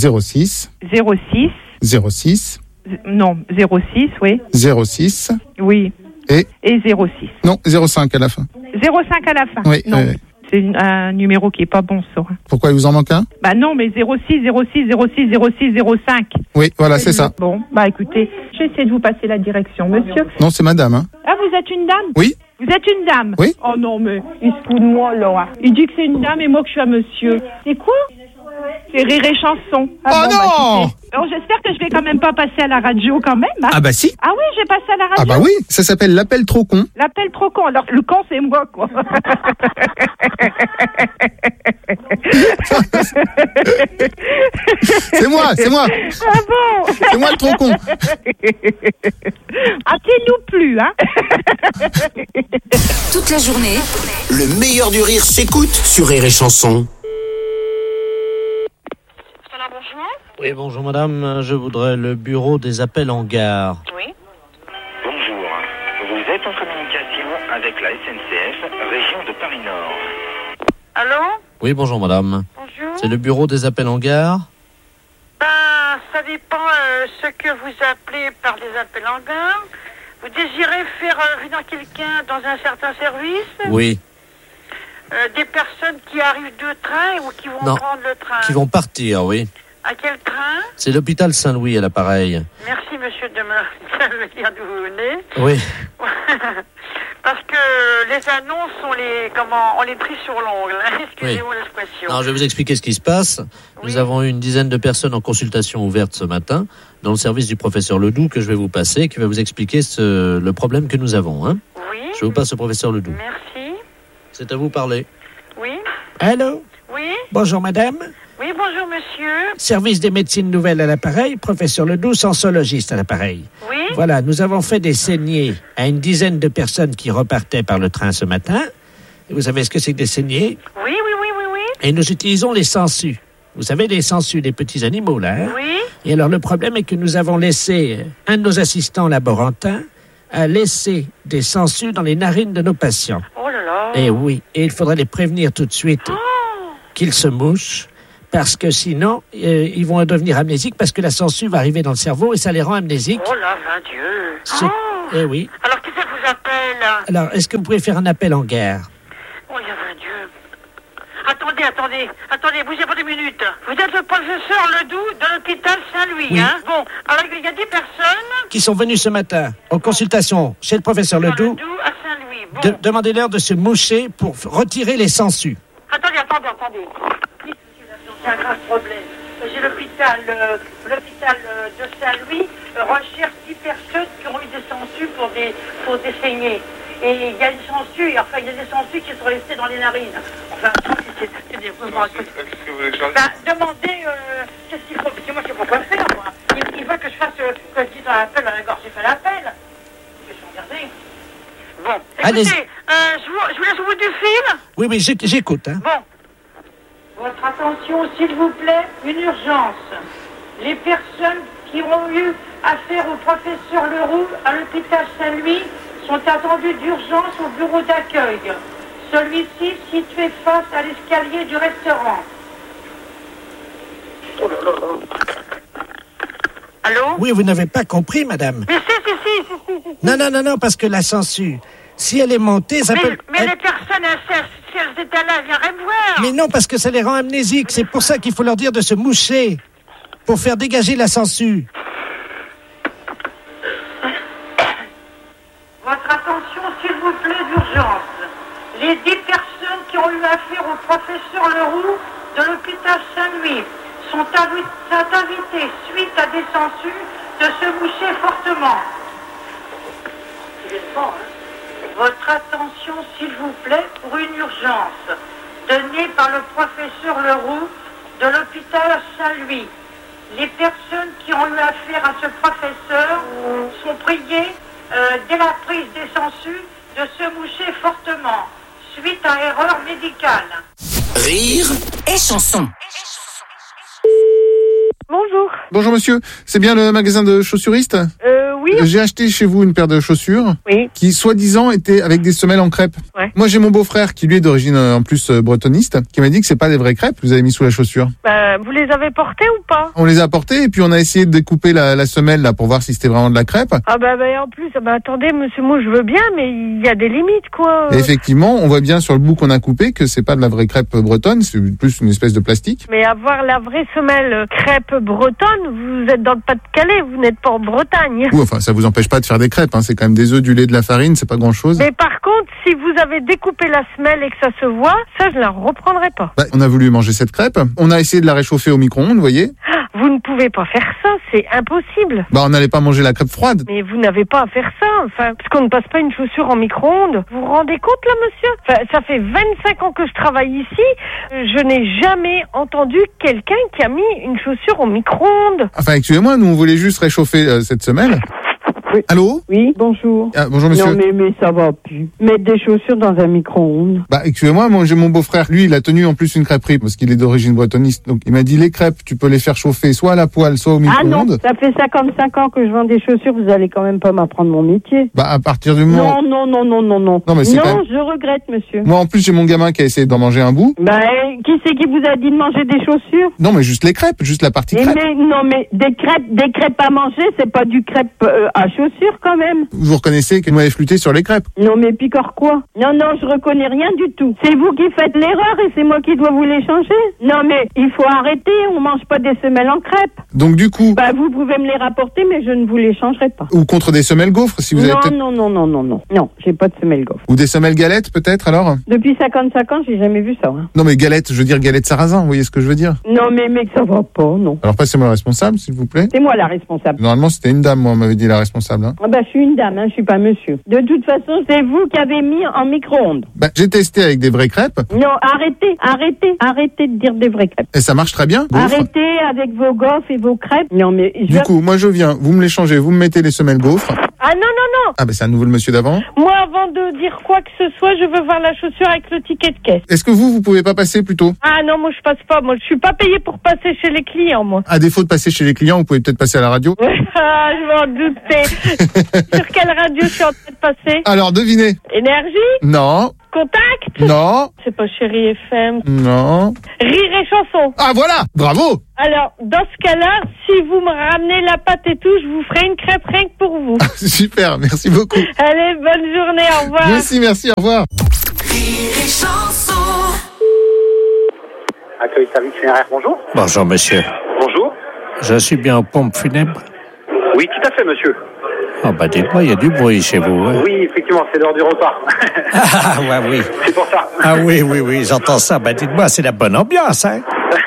06. 06. 06. Non, 06, oui. 06. Oui. Et 06. Non, 05 à la fin. 05 à la fin. Oui. Non. C'est un numéro qui est pas bon, ça. Pourquoi il vous en manque un? Bah non, mais 06, 06, 06, 06, 05. Oui, voilà, c'est ça. Bon, bah écoutez, j'essaie de vous passer la direction, monsieur. Non, c'est madame, hein. Ah, vous êtes une dame? Oui. Vous êtes une dame? Oui. Oh non, mais il se fout de moi, là. Il dit que c'est une dame et moi que je suis un monsieur. C'est quoi? C'est Rire et Chanson. Ah oh bon, non bah, alors, j'espère que je vais quand même pas passer à la radio quand même. Hein. Ah bah si. Ah oui, j'ai passé à la radio. Ah bah oui, ça s'appelle l'appel trop con. L'appel trop con. Alors le con c'est moi quoi. C'est moi. Ah bon? C'est moi le trop con. Appelez-nous plus, hein. Toute la journée. Le meilleur du rire s'écoute sur Rire et Chanson. Oui, bonjour madame, je voudrais le bureau des appels en gare. Oui. Bonjour, vous êtes en communication avec la SNCF, région de Paris-Nord. Allô? Oui, bonjour madame. Bonjour. C'est le bureau des appels en gare? Ben, ça dépend ce que vous appelez par des appels en gare. Vous désirez faire venir quelqu'un dans un certain service? Oui. Des personnes qui arrivent de train ou qui vont prendre le train? Qui vont partir, oui. À quel train? C'est l'hôpital Saint-Louis à l'appareil. Merci, monsieur, de me dire d'où vous venez. Oui. Parce que les annonces, on les pris sur l'ongle. Hein. Excusez-moi l'expression. Alors, je vais vous expliquer ce qui se passe. Oui. Nous avons eu une dizaine de personnes en consultation ouverte ce matin dans le service du professeur Ledoux que je vais vous passer, qui va vous expliquer le problème que nous avons. Hein. Oui. Je vous passe au professeur Ledoux. Merci. C'est à vous parler. Oui. Allô? Oui. Bonjour madame. Oui, bonjour monsieur. Service des médecines nouvelles à l'appareil, professeur Ledoux, sensologiste à l'appareil. Oui. Voilà, nous avons fait des saignées à une dizaine de personnes qui repartaient par le train ce matin. Et vous savez ce que c'est que des saignées? Oui. Et nous utilisons les sangsues. Vous savez, les sangsues, les petits animaux, là. Hein? Oui. Et alors, le problème est que nous avons laissé un de nos assistants laborantins a laissé des sangsues dans les narines de nos patients. Oh là là. Et oui, et il faudrait les prévenir tout de suite qu'ils se mouchent, parce que sinon, ils vont devenir amnésiques, parce que la sangsue va arriver dans le cerveau et ça les rend amnésiques. Oh là, mon Dieu. Eh oui. Alors, qui ça vous appelle? Alors, est-ce que vous pouvez faire un appel en guerre? Oh, il y a un Dieu. Attendez, bougez pas 2 minutes. Vous êtes le professeur Ledoux de l'hôpital Saint-Louis, oui. hein? Bon, alors il y a 10 personnes qui sont venues ce matin en consultation chez le professeur Ledoux. à Saint-Louis. Bon. Demandez-leur de se moucher pour retirer les sangsues. Attendez. C'est un grave problème. J'ai l'hôpital de Saint-Louis recherche 10 personnes qui ont eu des sangsues pour des saignées. Et il y a des sangsues, qui sont restées dans les narines. Enfin, c'est des moments. Qu'est-ce que vous voulez changer? Demandez qu'est-ce qu'il faut, parce que moi je sais pas quoi faire, moi. Il veut que je fasse, que je dise un appel à la gorge, j'ai fait l'appel. Je suis regardé. Bon, écoutez, je vous laisse au bout du fil. Oui, j'écoute. Hein. Bon. Votre attention, s'il vous plaît, une urgence. Les personnes qui ont eu affaire au professeur Leroux à l'hôpital Saint-Louis sont attendues d'urgence au bureau d'accueil. Celui-ci situé face à l'escalier du restaurant. Allô? Oui, vous n'avez pas compris, madame. Mais si. Non, parce que la sangsue, si elle est montée, ça peut... Mais les personnes, si elles étaient là, elles viendraient me voir. Mais non, parce que ça les rend amnésiques. C'est pour ça qu'il faut leur dire de se moucher, pour faire dégager la sangsue. Votre attention, s'il vous plaît, d'urgence. Les 10 personnes qui ont eu affaire au professeur Leroux de l'hôpital Saint-Louis sont invitées, suite à des sangsues, de se moucher fortement. Votre attention, s'il vous plaît, pour une urgence donnée par le professeur Leroux de l'hôpital Saint-Louis. Les personnes qui ont eu affaire à ce professeur sont priées, dès la prise des sangsues, de se moucher fortement, suite à erreur médicale. Rire et chanson. Bonjour. Bonjour monsieur, c'est bien le magasin de chaussures-istes? Oui. J'ai acheté chez vous une paire de chaussures qui, soi-disant, étaient avec des semelles en crêpe. Ouais. Moi, j'ai mon beau-frère qui, lui, est d'origine en plus bretoniste, qui m'a dit que c'est pas des vraies crêpes que vous avez mis sous la chaussure. Vous les avez portées ou pas? On les a portées et puis on a essayé de découper la semelle là pour voir si c'était vraiment de la crêpe. En plus, attendez, monsieur, moi je veux bien, mais il y a des limites, quoi. Et effectivement, on voit bien sur le bout qu'on a coupé que c'est pas de la vraie crêpe bretonne, c'est plus une espèce de plastique. Mais avoir la vraie semelle crêpe bretonne, vous êtes dans le Pas-de-Calais, vous n'êtes pas en Bretagne. Oui, enfin, ça vous empêche pas de faire des crêpes, hein. C'est quand même des œufs, du lait, de la farine, c'est pas grand-chose. Mais par contre, si vous avez découpé la semelle et que ça se voit, ça je la reprendrai pas. On a voulu manger cette crêpe, on a essayé de la réchauffer au micro-ondes, vous voyez. Vous ne pouvez pas faire ça, c'est impossible. On n'allait pas manger la crêpe froide. Mais vous n'avez pas à faire ça, parce qu'on ne passe pas une chaussure en micro-ondes. Vous vous rendez compte là, monsieur? Ça fait 25 ans que je travaille ici, je n'ai jamais entendu quelqu'un qui a mis une chaussure au micro-ondes. Enfin, excusez-moi, nous on voulait juste réchauffer cette semelle. Oui. Allô? Oui, bonjour. Bonjour monsieur. Non mais ça va plus. Mettre des chaussures dans un micro-ondes. Excusez-moi, moi j'ai mon beau-frère, lui il a tenu en plus une crêperie parce qu'il est d'origine bretoniste. Donc il m'a dit les crêpes, tu peux les faire chauffer soit à la poêle, soit au micro-ondes. Ah non, ça fait 55 ans que je vends des chaussures, vous allez quand même pas m'apprendre mon métier. À partir du moment... Non. Non, mais c'est quand même... je regrette, monsieur. Moi en plus j'ai mon gamin qui a essayé d'en manger un bout. Qui c'est qui vous a dit de manger des chaussures? Non mais juste les crêpes, juste la partie crêpe. Mais des crêpes à manger, c'est pas du crêpe à chaussures quand même. Vous reconnaissez que nous avait flûté sur les crêpes? Non mais picore quoi? Non, je reconnais rien du tout. C'est vous qui faites l'erreur et c'est moi qui dois vous les changer. Non mais il faut arrêter, on mange pas des semelles en crêpes. Donc du coup... vous pouvez me les rapporter mais je ne vous les changerai pas. Ou contre des semelles gaufres si vous avez peut-être... Non, j'ai pas de semelles gaufres. Ou des semelles galettes peut-être alors? Depuis 55 ans, j'ai jamais vu ça. Hein. Non mais galettes, je veux dire galettes sarrasin, vous voyez ce que je veux dire? Non mais mec, ça va pas, non. Alors passez-moi le responsable s'il vous plaît. C'est moi la responsable. Normalement c'était une dame, moi on m'avait dit la responsable. portable. Hein. Ah bah, je suis une dame, je suis pas monsieur. De toute façon, c'est vous qui avez mis en micro-ondes. Bah, j'ai testé avec des vraies crêpes. Non, arrêtez de dire des vraies crêpes. Et ça marche très bien. Gaufres. Arrêtez avec vos gaufres et vos crêpes. Non, mais Du coup, moi je viens, vous me les changez, vous me mettez les semelles gaufres. Ah non. Ah bah c'est à nouveau le monsieur d'avant. Moi, avant de dire quoi que ce soit, je veux voir la chaussure avec le ticket de caisse. Est-ce que vous pouvez pas passer plutôt? Ah non, moi je passe pas. Moi, je suis pas payée pour passer chez les clients, moi. À défaut de passer chez les clients, vous pouvez peut-être passer à la radio. Ah, je m'en doutais. Sur quelle radio je suis en train de passer? Alors, devinez. Énergie? Non. Contact? Non. C'est pas Chérie FM. Non. Rire et chanson. Ah voilà, bravo. Alors, dans ce cas-là, si vous me ramenez la pâte et tout, je vous ferai une crêpe rien que pour vous. Super, merci beaucoup. Allez, bonne journée, au revoir. Merci, au revoir. Rire et chanson. Accueil service funéraire, bonjour. Bonjour, monsieur. Bonjour. Je suis bien aux pompes funèbres? Oui, tout à fait, monsieur. Oh, bah, dites-moi, il y a du bruit chez vous, hein? Oui, effectivement, c'est l'heure du repas. Ah, ouais, oui. C'est pour ça. Ah, oui, j'entends ça. Bah, dites-moi, c'est la bonne ambiance, hein?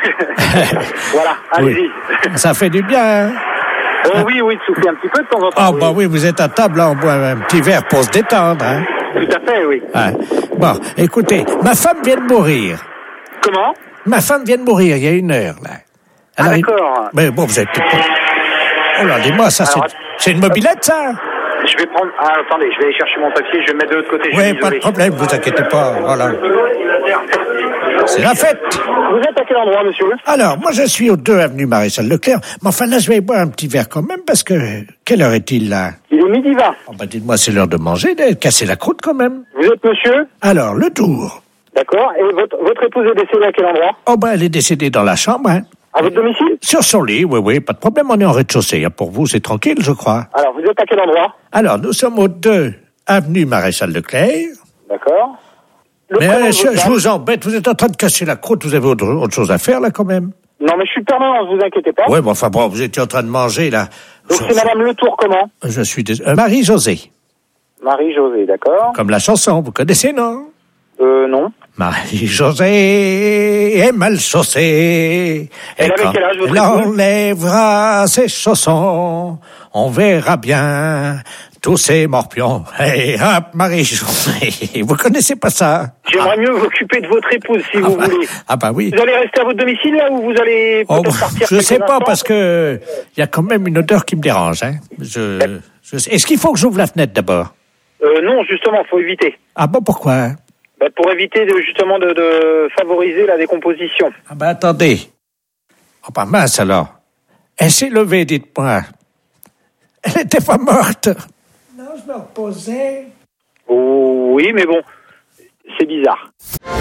Voilà, allez-y. Ça fait du bien, hein? Oui, de souffler un petit peu de temps en temps. Ah, bah oui, vous êtes à table, là, on boit un petit verre pour se détendre, hein? Tout à fait, oui. Ah. Bon, écoutez, ma femme vient de mourir. Comment? Ma femme vient de mourir il y a 1 heure, là. Alors, d'accord. Mais bon, vous êtes tout... Oh là, dis-moi, ça, c'est une mobilette, ça? Je vais prendre... Ah, attendez, je vais aller chercher mon papier, je vais me mettre de l'autre côté. Oui, pas de problème, vous inquiétez pas, voilà. C'est la fête. Vous êtes à quel endroit, monsieur? Alors, moi, je suis au 2 avenue Maréchal Leclerc, mais enfin, là, je vais boire un petit verre quand même, parce que... Quelle heure est-il, là? Il est 12h20. Oh, bah, dites-moi, c'est l'heure de manger, de casser la croûte, quand même. Vous êtes monsieur? Alors, le tour. D'accord, et votre épouse est décédée à quel endroit? Oh, ben, elle est décédée dans la chambre, hein. À votre domicile? Sur son lit, oui, pas de problème, on est en rez-de-chaussée. Hein. Pour vous, c'est tranquille, je crois. Alors, vous êtes à quel endroit? Alors, nous sommes au 2 avenue Maréchal Leclerc. D'accord. Mais je vous embête, vous êtes en train de casser la croûte, vous avez autre chose à faire, là, quand même? Non, mais je suis permanent, ne vous inquiétez pas. Oui, bon, enfin, bon, vous étiez en train de manger, là. Donc, c'est Madame Le Tour, comment? Je suis désolé. Marie-Josée. Marie-Josée, d'accord. Comme la chanson, vous connaissez, non? Non. Marie-Josée est mal chaussée. Elle avait quel âge, votre elle enlèvera ses chaussons, on verra bien tous ces morpions. Et hop, Marie-Josée. Vous connaissez pas ça? J'aimerais mieux m'occuper de votre épouse, si vous voulez. Ah bah oui. Vous allez rester à votre domicile, là, ou vous allez peut-être partir? Je sais pas, parce que il y a quand même une odeur qui me dérange, hein. Est-ce qu'il faut que j'ouvre la fenêtre d'abord? Non, justement, faut éviter. Ah bon, pourquoi? Pour éviter justement de favoriser la décomposition. Ah ben attendez. Oh bah mince alors. Elle s'est levée, dites-moi. Elle était pas morte. Non, je me reposais. Oh, oui, mais bon, c'est bizarre.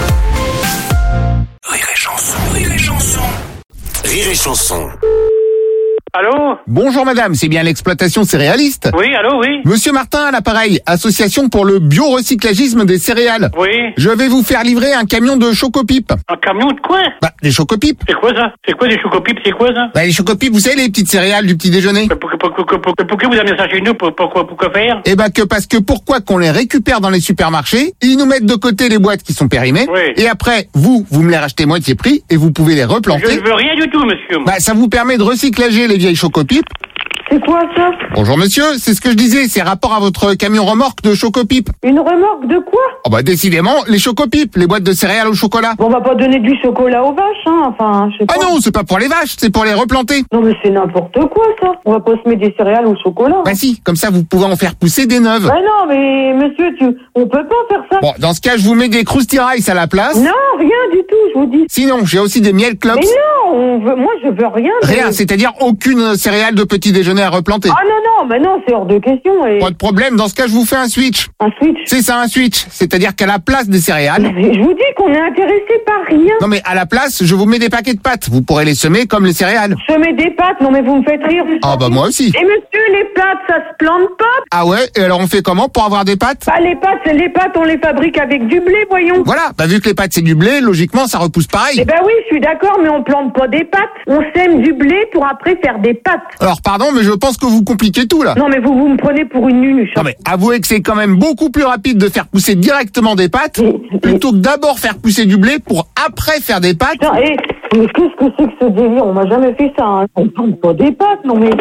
Rire et chanson, rire et chanson. Rire et chanson. Allô? Bonjour madame, c'est bien l'exploitation céréaliste? Oui, allô, oui. Monsieur Martin à l'appareil, association pour le biorecyclagisme des céréales. Oui. Je vais vous faire livrer un camion de chocopipes. Un camion de quoi? Bah, des chocopipes. C'est quoi ça? C'est quoi des chocopipes? C'est quoi ça? Bah, les chocopipes, vous savez, les petites céréales du petit déjeuner. Pourquoi vous amenez ça chez nous? Pourquoi faire? Eh bah, parce que pourquoi qu'on les récupère dans les supermarchés, ils nous mettent de côté les boîtes qui sont périmées, oui. Et après, vous me les rachetez moitié prix, et vous pouvez les replanter. Je ne veux rien du tout, monsieur. Bah, ça vous permet de recyclager les vieilles chocopipes. C'est quoi ça? Bonjour monsieur, c'est ce que je disais, c'est rapport à votre camion remorque de chocopipes. Une remorque de quoi? Oh bah décidément, les chocopipes, les boîtes de céréales au chocolat. Bon, on va pas donner du chocolat aux vaches, hein, enfin, je sais pas. Ah non, c'est pas pour les vaches, c'est pour les replanter. Non mais c'est n'importe quoi ça. On va pas se mettre des céréales au chocolat. Bah si, comme ça vous pouvez en faire pousser des neuves. Bah non mais monsieur, on peut pas faire ça. Bon, dans ce cas, je vous mets des Krusty Rice à la place. Non, rien du tout, je vous dis. Sinon, j'ai aussi des miel clops. Mais non, moi je veux rien. Rien, c'est-à-dire aucune céréale de petit déjeuner à replanter. Ah non, mais non, c'est hors de question. Et... Pas de problème, dans ce cas, je vous fais un switch. Un switch? C'est ça, un switch. C'est-à-dire qu'à la place des céréales... Mais je vous dis qu'on est intéressé par rien. Non mais à la place, je vous mets des paquets de pâtes. Vous pourrez les semer comme les céréales. Semer des pâtes? Non mais vous me faites rire. Ah bah moi aussi. Et monsieur, les pâtes, ça se plante pas? Ah ouais? Et alors on fait comment pour avoir des pâtes? Bah les pâtes, on les fabrique avec du blé, voyons. Voilà, bah vu que les pâtes c'est du blé, logiquement ça repousse pareil. Eh ben oui, je suis d'accord, mais on plante pas des pâtes. On sème du blé pour après faire des pâtes. Alors pardon, mais je pense que vous compliquez tout là. Non mais vous me prenez pour une nunuche. Non mais avouez que c'est quand même beaucoup plus rapide de faire pousser directement des pâtes plutôt que d'abord faire pousser du blé pour après faire des pâtes. Putain, mais qu'est-ce que c'est que ce délire? On m'a jamais fait ça, hein. On plante pas des pâtes, non mais...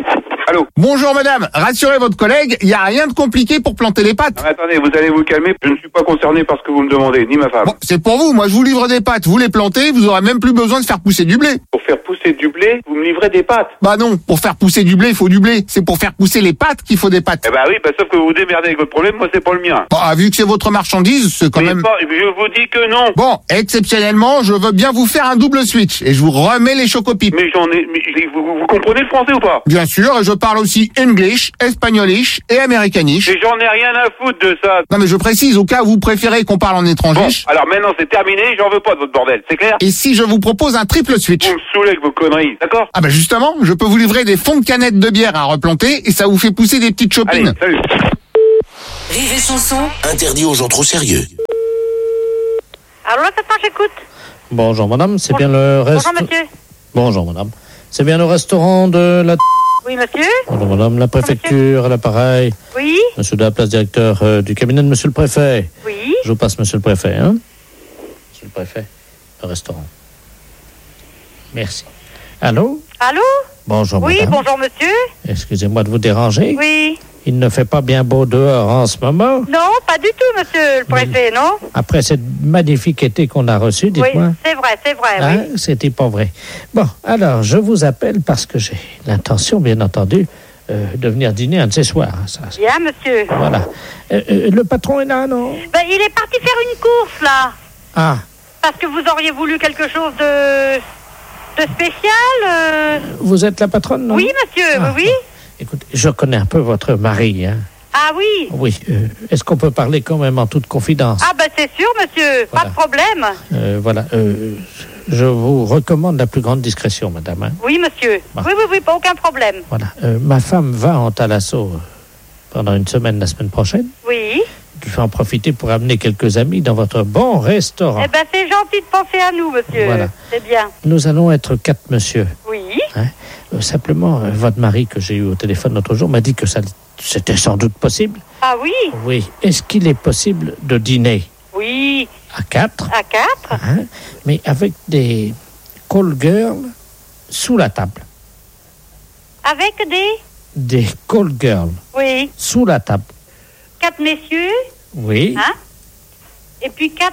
Allô. Bonjour madame, rassurez votre collègue, il n'y a rien de compliqué pour planter les pâtes. Non, mais attendez, vous allez vous calmer. Je ne suis pas concerné par ce que vous me demandez, ni ma femme. Bon, c'est pour vous, moi je vous livre des pâtes, vous les plantez, vous aurez même plus besoin de faire pousser du blé. Pour faire pousser du blé, vous me livrez des pâtes. Bah non, pour faire pousser du blé, il faut du blé. C'est pour faire pousser les pâtes qu'il faut des pâtes. Eh bah oui, sauf que vous vous démerdez avec votre problème, moi c'est pas le mien. Bah, vu que c'est votre marchandise, c'est quand même... Je vous dis que non. Bon, exceptionnellement, je veux bien vous faire un double switch et je vous remets les chocopipes. Mais vous comprenez le français ou pas? Bien sûr, et je parle aussi English, Espagnolish et Americanish. Et j'en ai rien à foutre de ça. Non mais je précise, au cas où vous préférez qu'on parle en étranger. Bon, alors maintenant c'est terminé, j'en veux pas de votre bordel, c'est clair? Et si je vous propose un triple switch? Vous me saoulez avec vos conneries, d'accord? Ah bah justement, je peux vous livrer des fonds de canettes de bière à replanter et ça vous fait pousser des petites chopines. Allez, salut. Rire et chanson. Interdit aux gens trop sérieux. Allô, attends, j'écoute. Bonjour madame, c'est bien le restaurant. Bonjour, monsieur. Bonjour madame. C'est bien le restaurant de la... Oui, monsieur. Bonjour madame, la préfecture, à l'appareil. Oui. Monsieur de la place, directeur du cabinet de monsieur le préfet. Oui. Je vous passe monsieur le préfet, hein. Monsieur le préfet, le restaurant. Merci. Allô? Allô? Bonjour oui, madame. bonjour, monsieur. Excusez-moi de vous déranger. Oui. Il ne fait pas bien beau dehors en ce moment. Non, pas du tout, monsieur le préfet, non? Après cette magnifique été qu'on a reçu, dites-moi. Oui, c'est vrai, Hein, oui. c'était pas vrai. Bon, alors, je vous appelle parce que j'ai l'intention, bien entendu, de venir dîner un de ces soirs. Ça. Bien, monsieur. Voilà. Le patron est là, non? Ben, il est parti faire une course, là. Ah, Parce que vous auriez voulu quelque chose de spécial. vous êtes la patronne, non? Oui, monsieur, Ah, oui. Écoutez, je connais un peu votre mari, hein. Ah oui. Oui. Est-ce qu'on peut parler quand même en toute confidence? Ah ben c'est sûr, monsieur, Voilà. pas de problème. Voilà. Je vous recommande la plus grande discrétion, madame, hein. Oui, monsieur. Bon. Oui, pas aucun problème. Voilà. Ma femme va en Thalasso pendant une semaine la semaine prochaine. Oui. Je vais en profiter pour amener quelques amis dans votre bon restaurant. Eh ben c'est gentil de penser à nous, monsieur. Voilà. C'est bien. Nous allons être 4 monsieur. Oui. Hein? Simplement, votre mari que j'ai eu au téléphone l'autre jour m'a dit que c'était sans doute possible. Ah oui. Oui. Est-ce qu'il est possible de dîner Oui. à 4? À 4. Hein? Mais avec des call girls sous la table. Avec Des call girls Oui. sous la table. 4 messieurs. Oui. Hein? Et puis 4...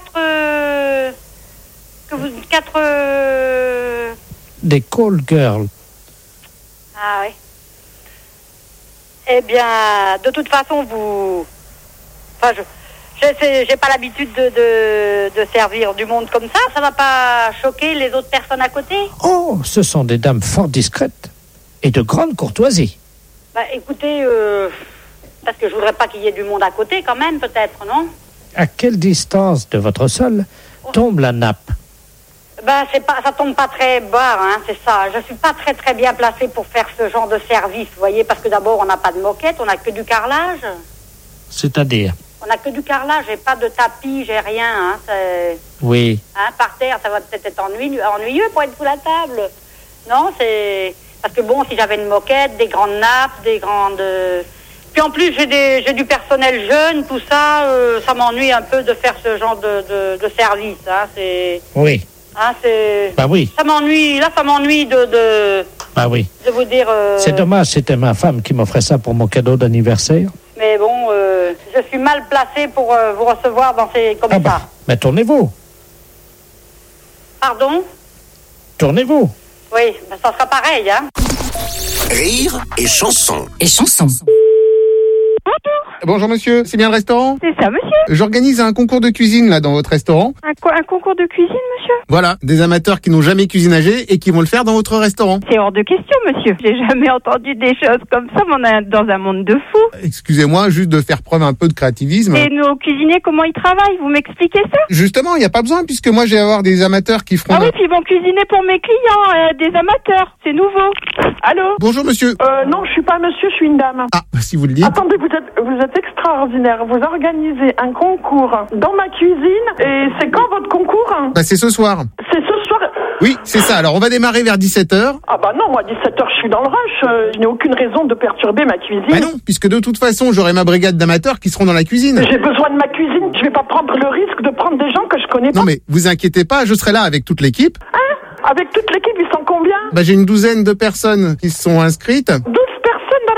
Des call girls. Ah oui. Eh bien, de toute façon, vous... Enfin, j'ai pas l'habitude de servir du monde comme ça. Ça va pas choquer les autres personnes à côté? Oh, ce sont des dames fort discrètes et de grande courtoisie. Bah, écoutez, parce que je voudrais pas qu'il y ait du monde à côté, quand même, peut-être, non? À quelle distance de votre sol tombe la nappe? Ben, ça tombe pas très bas, hein, c'est ça. Je suis pas très bien placée pour faire ce genre de service, vous voyez, parce que d'abord, on n'a pas de moquette, on n'a que du carrelage. C'est-à-dire? On n'a que du carrelage, j'ai pas de tapis, j'ai rien, hein. Oui. Hein, par terre, ça va peut-être être ennuyeux pour être sous la table. Non, c'est... Parce que bon, si j'avais une moquette, des grandes nappes, des grandes... Puis en plus, j'ai du personnel jeune, tout ça, ça m'ennuie un peu de faire ce genre de service, hein, c'est... Oui. Hein, c'est... Bah oui. Ça m'ennuie de Bah oui. vous dire... C'est dommage, c'était ma femme qui m'offrait ça pour mon cadeau d'anniversaire. Mais bon, je suis mal placée pour vous recevoir dans ces... comme ça. Mais tournez-vous. Pardon? Tournez-vous. Oui, ben, ça sera pareil, hein. Rire et chanson. Et chanson. Bonjour monsieur, c'est bien le restaurant? C'est ça, monsieur. J'organise un concours de cuisine là dans votre restaurant. Un concours de cuisine, monsieur? Voilà, des amateurs qui n'ont jamais cuisinagé et qui vont le faire dans votre restaurant. C'est hors de question, monsieur. J'ai jamais entendu des choses comme ça, mais on est dans un monde de fous. Excusez-moi, juste de faire preuve un peu de créativisme. Et nos cuisiniers, comment ils travaillent? Vous m'expliquez ça? Justement, il n'y a pas besoin puisque moi je vais avoir des amateurs qui feront... Ah oui, puis ils vont cuisiner pour mes clients, des amateurs. C'est nouveau. Allô? Bonjour monsieur. Non, je suis pas monsieur, je suis une dame. Ah, si vous le dites. Attendez, vous êtes extraordinaire. Vous organisez un concours dans ma cuisine et c'est quand votre concours? Bah c'est ce soir. C'est ce soir? Oui, c'est ça. Alors on va démarrer vers 17h. Ah bah non, moi 17h je suis dans le rush. Je n'ai aucune raison de perturber ma cuisine. Bah non, puisque de toute façon j'aurai ma brigade d'amateurs qui seront dans la cuisine. J'ai besoin de ma cuisine. Je vais pas prendre le risque de prendre des gens que je connais pas. Non mais vous inquiétez pas, je serai là avec toute l'équipe. Hein? Avec toute l'équipe, ils sont combien? Bah j'ai une douzaine de personnes qui se sont inscrites. 12 personnes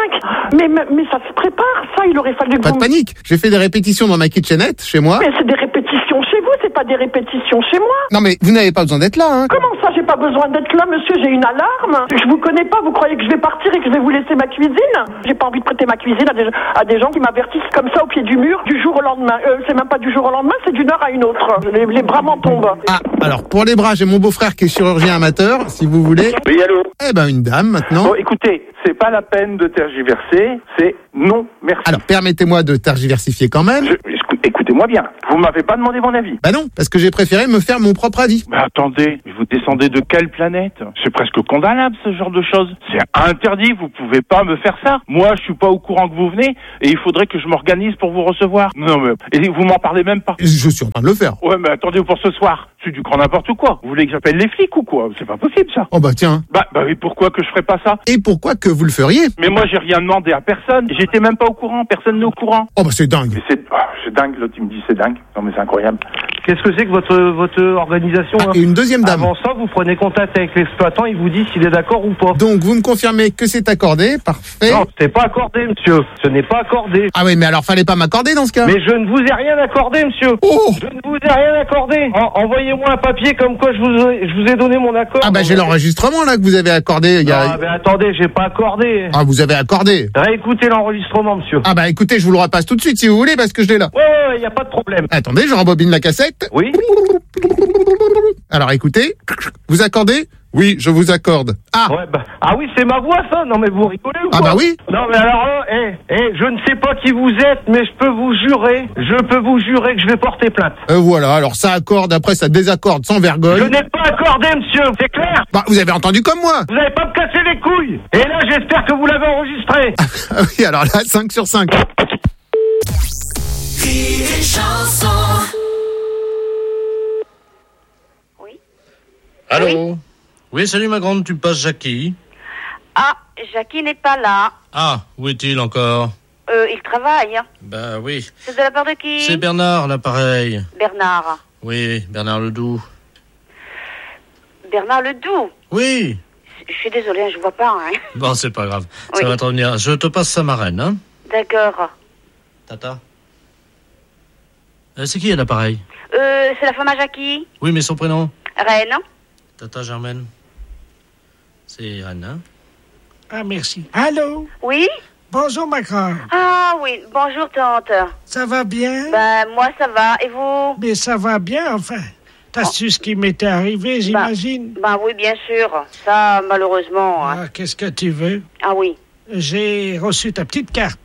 Mais ça se prépare, ça, il aurait fallu que Pas de panique. J'ai fait des répétitions dans ma kitchenette, chez moi. Mais c'est des répétitions chez vous, c'est pas des répétitions chez moi. Non mais vous n'avez pas besoin d'être là, hein. Comment ça, j'ai pas besoin d'être là, monsieur, j'ai une alarme. Je vous connais pas, vous croyez que je vais partir et que je vais vous laisser ma cuisine? J'ai pas envie de prêter ma cuisine à des gens qui m'avertissent comme ça au pied du mur, du jour au lendemain. C'est même pas du jour au lendemain, c'est d'une heure à une autre. Les bras m'en tombent. Ah, alors pour les bras, j'ai mon beau-frère qui est chirurgien amateur, si vous voulez. Oui, allô? Eh ben une dame maintenant. Bon, écoutez, c'est pas la peine de tergiverser, c'est non, merci. Alors permettez-moi de tergiversifier quand même. Écoutez-moi bien, vous m'avez pas demandé mon avis. Bah non, parce que j'ai préféré me faire mon propre avis. Mais attendez, vous descendez de quelle planète? C'est presque condamnable ce genre de choses. C'est interdit, vous pouvez pas me faire ça. Moi, je suis pas au courant que vous venez et il faudrait que je m'organise pour vous recevoir. Non mais, et vous m'en parlez même pas. Je suis en train de le faire. Ouais mais attendez pour ce soir. C'est du grand n'importe quoi. Vous voulez que j'appelle les flics ou quoi? C'est pas possible ça. Oh bah tiens. Bah oui, pourquoi que je ferais pas ça? Et pourquoi que vous le feriez? Mais moi j'ai rien demandé à personne. J'étais même pas au courant, personne n'est au courant. Oh bah c'est dingue. Mais c'est dingue, l'autre il me dit c'est dingue. Non mais c'est incroyable. Qu'est-ce que c'est que votre organisation Et une deuxième dame. Avant ça, vous prenez contact avec l'exploitant, il vous dit s'il est d'accord ou pas. Donc vous me confirmez que c'est accordé, parfait. Non, c'est pas accordé, monsieur. Ce n'est pas accordé. Ah oui, mais alors fallait pas m'accorder dans ce cas. Mais je ne vous ai rien accordé, monsieur. Oh. Je ne vous ai rien accordé. Envoyez-moi un papier comme quoi je vous ai donné mon accord. Ah bah j'ai l'enregistrement là que vous avez accordé. Ah mais attendez, j'ai pas accordé. Ah vous avez accordé. Réécoutez l'enregistrement, monsieur. Ah bah écoutez, je vous le repasse tout de suite si vous voulez parce que je l'ai là. Ouais, y a pas de problème. Attendez, je rembobine la cassette. Oui. Alors écoutez, vous accordez? Oui, je vous accorde. Ah. Ouais, ah oui, c'est ma voix ça. Non mais vous rigolez ou quoi? Ah bah oui. Non mais alors là, je ne sais pas qui vous êtes, mais je peux vous jurer que je vais porter plainte. Voilà, alors ça accorde, après ça désaccorde sans vergogne. Je n'ai pas accordé, monsieur, c'est clair? Bah vous avez entendu comme moi. Vous n'allez pas me casser les couilles. Et là, j'espère que vous l'avez enregistré. Ah oui, alors là, 5 sur 5. Rire et chanson. Allô? Oui, salut ma grande, tu passes Jackie? Ah, Jackie n'est pas là. Ah, où est-il encore? Il travaille. Bah oui. C'est de la part de qui? C'est Bernard, l'appareil. Bernard. Oui, Bernard Ledoux. Bernard Ledoux? Oui. Je suis désolée, je vois pas. Hein. Bon, c'est pas grave. Oui. Ça va te revenir. Je te passe sa marraine, hein? D'accord. Tata? C'est qui à l'appareil? C'est la femme à Jackie. Oui, mais son prénom? Reine. Tata Germaine. C'est Anne, hein? Ah, merci. Allô? Oui? Bonjour, ma grande. Ah oui, bonjour tante. Ça va bien? Ben, moi ça va, et vous? Mais ça va bien, enfin. T'as su ce qui m'était arrivé, j'imagine? Ben oui, bien sûr. Ça, malheureusement. Hein. Ah, qu'est-ce que tu veux? Ah oui. J'ai reçu ta petite carte.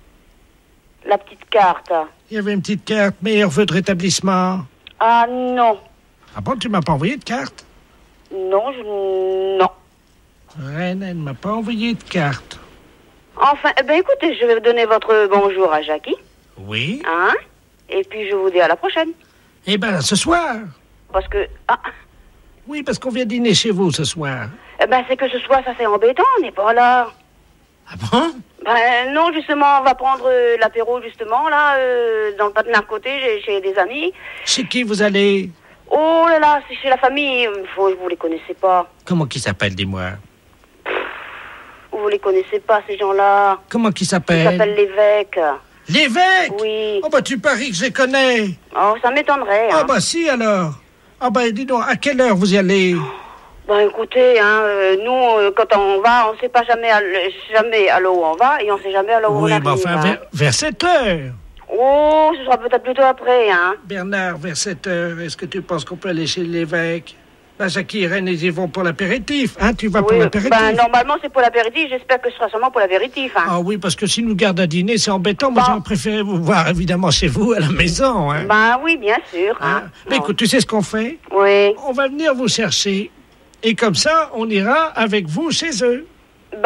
La petite carte. Il y avait une petite carte, meilleur vœu de rétablissement. Ah non. Ah bon, tu m'as pas envoyé de carte? Non, non. Reine, elle ne m'a pas envoyé de carte. Enfin, écoutez, je vais vous donner votre bonjour à Jackie. Oui? Hein? Et puis je vous dis à la prochaine. Eh ben, ce soir. Parce que... Ah. Oui, parce qu'on vient dîner chez vous ce soir. C'est que ce soir, ça c'est embêtant, on n'est pas là. Ah bon? Non, justement, on va prendre l'apéro, justement, là, dans le patelin à côté, chez des amis. Chez qui vous allez? Oh là là, c'est chez la famille. Vous les connaissez pas. Comment qu'ils s'appellent, dis-moi? Vous les connaissez pas, ces gens-là. Comment qu'ils s'appellent? Ils s'appellent l'évêque. L'évêque? Oui. Oh, tu paries que je les connais. Oh, ça m'étonnerait. Hein. Ah, si, alors. Ah, dis donc, à quelle heure vous y allez? Écoutez, nous, quand on va, on sait pas jamais à l'eau où on va, et on sait jamais à l'eau où on arrive. Oui, enfin, vers 7 heures. Oh, ce sera peut-être plutôt après, hein. Bernard, vers 7 heures, est-ce que tu penses qu'on peut aller chez l'évêque? Jackie et Reine, ils y vont pour l'apéritif, hein? Tu vas pour l'apéritif? Normalement, c'est pour l'apéritif. J'espère que ce sera seulement pour l'apéritif, hein. Ah oui, parce que s'ils nous gardent à dîner, c'est embêtant. Moi, j'aurais préféré vous voir, évidemment, chez vous, à la maison, hein. Oui, bien sûr, hein. Mais écoute, tu sais ce qu'on fait? Oui. On va venir vous chercher. Et comme ça, on ira avec vous chez eux. Si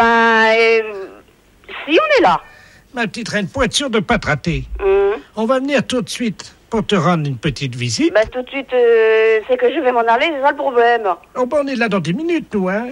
on est là. Ma petite Reine, pour être sûr de ne pas te rater, on va venir tout de suite pour te rendre une petite visite. Tout de suite, c'est que je vais m'en aller, c'est ça le problème. Oh, on est là dans 10 minutes, nous, hein.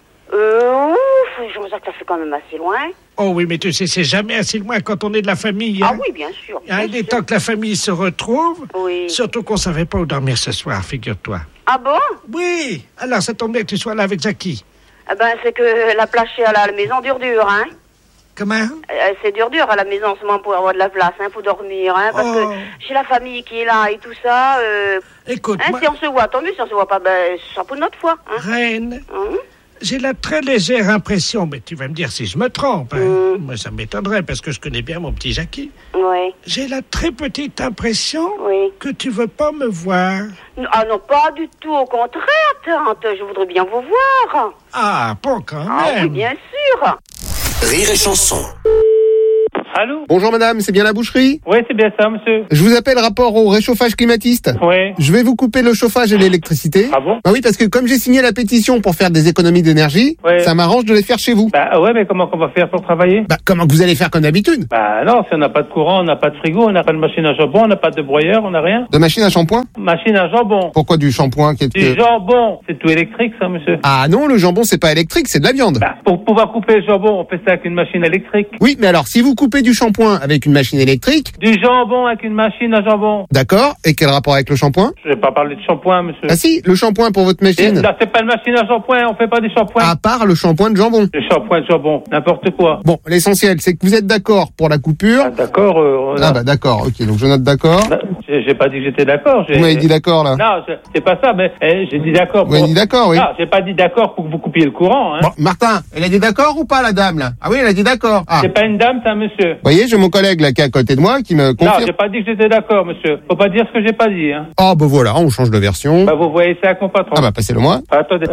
Je me sens que ça fait quand même assez loin. Oh oui, mais tu sais, c'est jamais assez loin quand on est de la famille, hein. Ah oui, bien sûr. Il est temps que la famille se retrouve. Oui. Surtout qu'on savait pas où dormir ce soir, figure-toi. Ah bon? Oui. Alors, ça tombe bien que tu sois là avec Jackie. C'est que la plage est à la maison dure, hein. Comment? C'est dur à la maison en ce moment pour avoir de la place, pour dormir, parce que j'ai la famille qui est là et tout ça. Écoute, si on se voit, tant mieux. Si on se voit pas, ce sera pour une autre fois. Reine, j'ai la très légère impression, mais tu vas me dire si je me trompe. Moi, ça m'étonnerait parce que je connais bien mon petit Jackie. Oui. J'ai la très petite impression que tu veux pas me voir. Ah non, pas du tout. Au contraire, tante, je voudrais bien vous voir. Ah, pas quand même. Ah oui, bien sûr. Rire et chanson. Allô? Bonjour madame, c'est bien la boucherie? Oui, c'est bien ça, monsieur. Je vous appelle rapport au réchauffage climatiste. Oui. Je vais vous couper le chauffage et l'électricité. Ah bon? Bah oui, parce que comme j'ai signé la pétition pour faire des économies d'énergie, ça m'arrange de les faire chez vous. Bah ouais, mais comment qu'on va faire pour travailler? Bah comment que vous allez faire comme d'habitude? Bah non, si on n'a pas de courant, on n'a pas de frigo, on n'a pas de machine à jambon, on n'a pas de broyeur, on n'a rien. De machine à shampoing? Machine à jambon. Pourquoi du shampoing? Du jambon, c'est tout électrique ça, monsieur. Ah non, le jambon c'est pas électrique, c'est de la viande. Bah, pour pouvoir couper le jambon, on fait ça avec une machine électrique. Oui, mais alors si vous coupez du shampoing avec une machine électrique... Du jambon avec une machine à jambon. D'accord, et quel rapport avec le shampoing? Je vais pas parler de shampoing, monsieur. Ah si, le shampoing pour votre machine. Là, c'est pas une machine à shampoing, on fait pas des shampoings. À part le shampoing de jambon. Le shampoing de jambon, n'importe quoi. Bon, l'essentiel, c'est que vous êtes d'accord pour la coupure. Ah, d'accord, Ah bah d'accord, ok, donc je note d'accord. J'ai pas dit que j'étais d'accord. Vous m'avez dit d'accord, là. Non, c'est pas ça, mais j'ai dit d'accord. Vous avez dit d'accord, oui. Non, j'ai pas dit d'accord pour que vous coupiez le courant, hein. Bon, Martin, elle a dit d'accord ou pas, la dame, là? Ah oui, elle a dit d'accord. Ah. C'est pas une dame, c'est un monsieur. Vous voyez, j'ai mon collègue, là, qui est à côté de moi, qui me confirme. Non, j'ai pas dit que j'étais d'accord, monsieur. Faut pas dire ce que j'ai pas dit, hein. Oh, bah voilà, on change de version. Bah, vous voyez ça avec mon patron. Ah bah, passez-le moi. Attendez,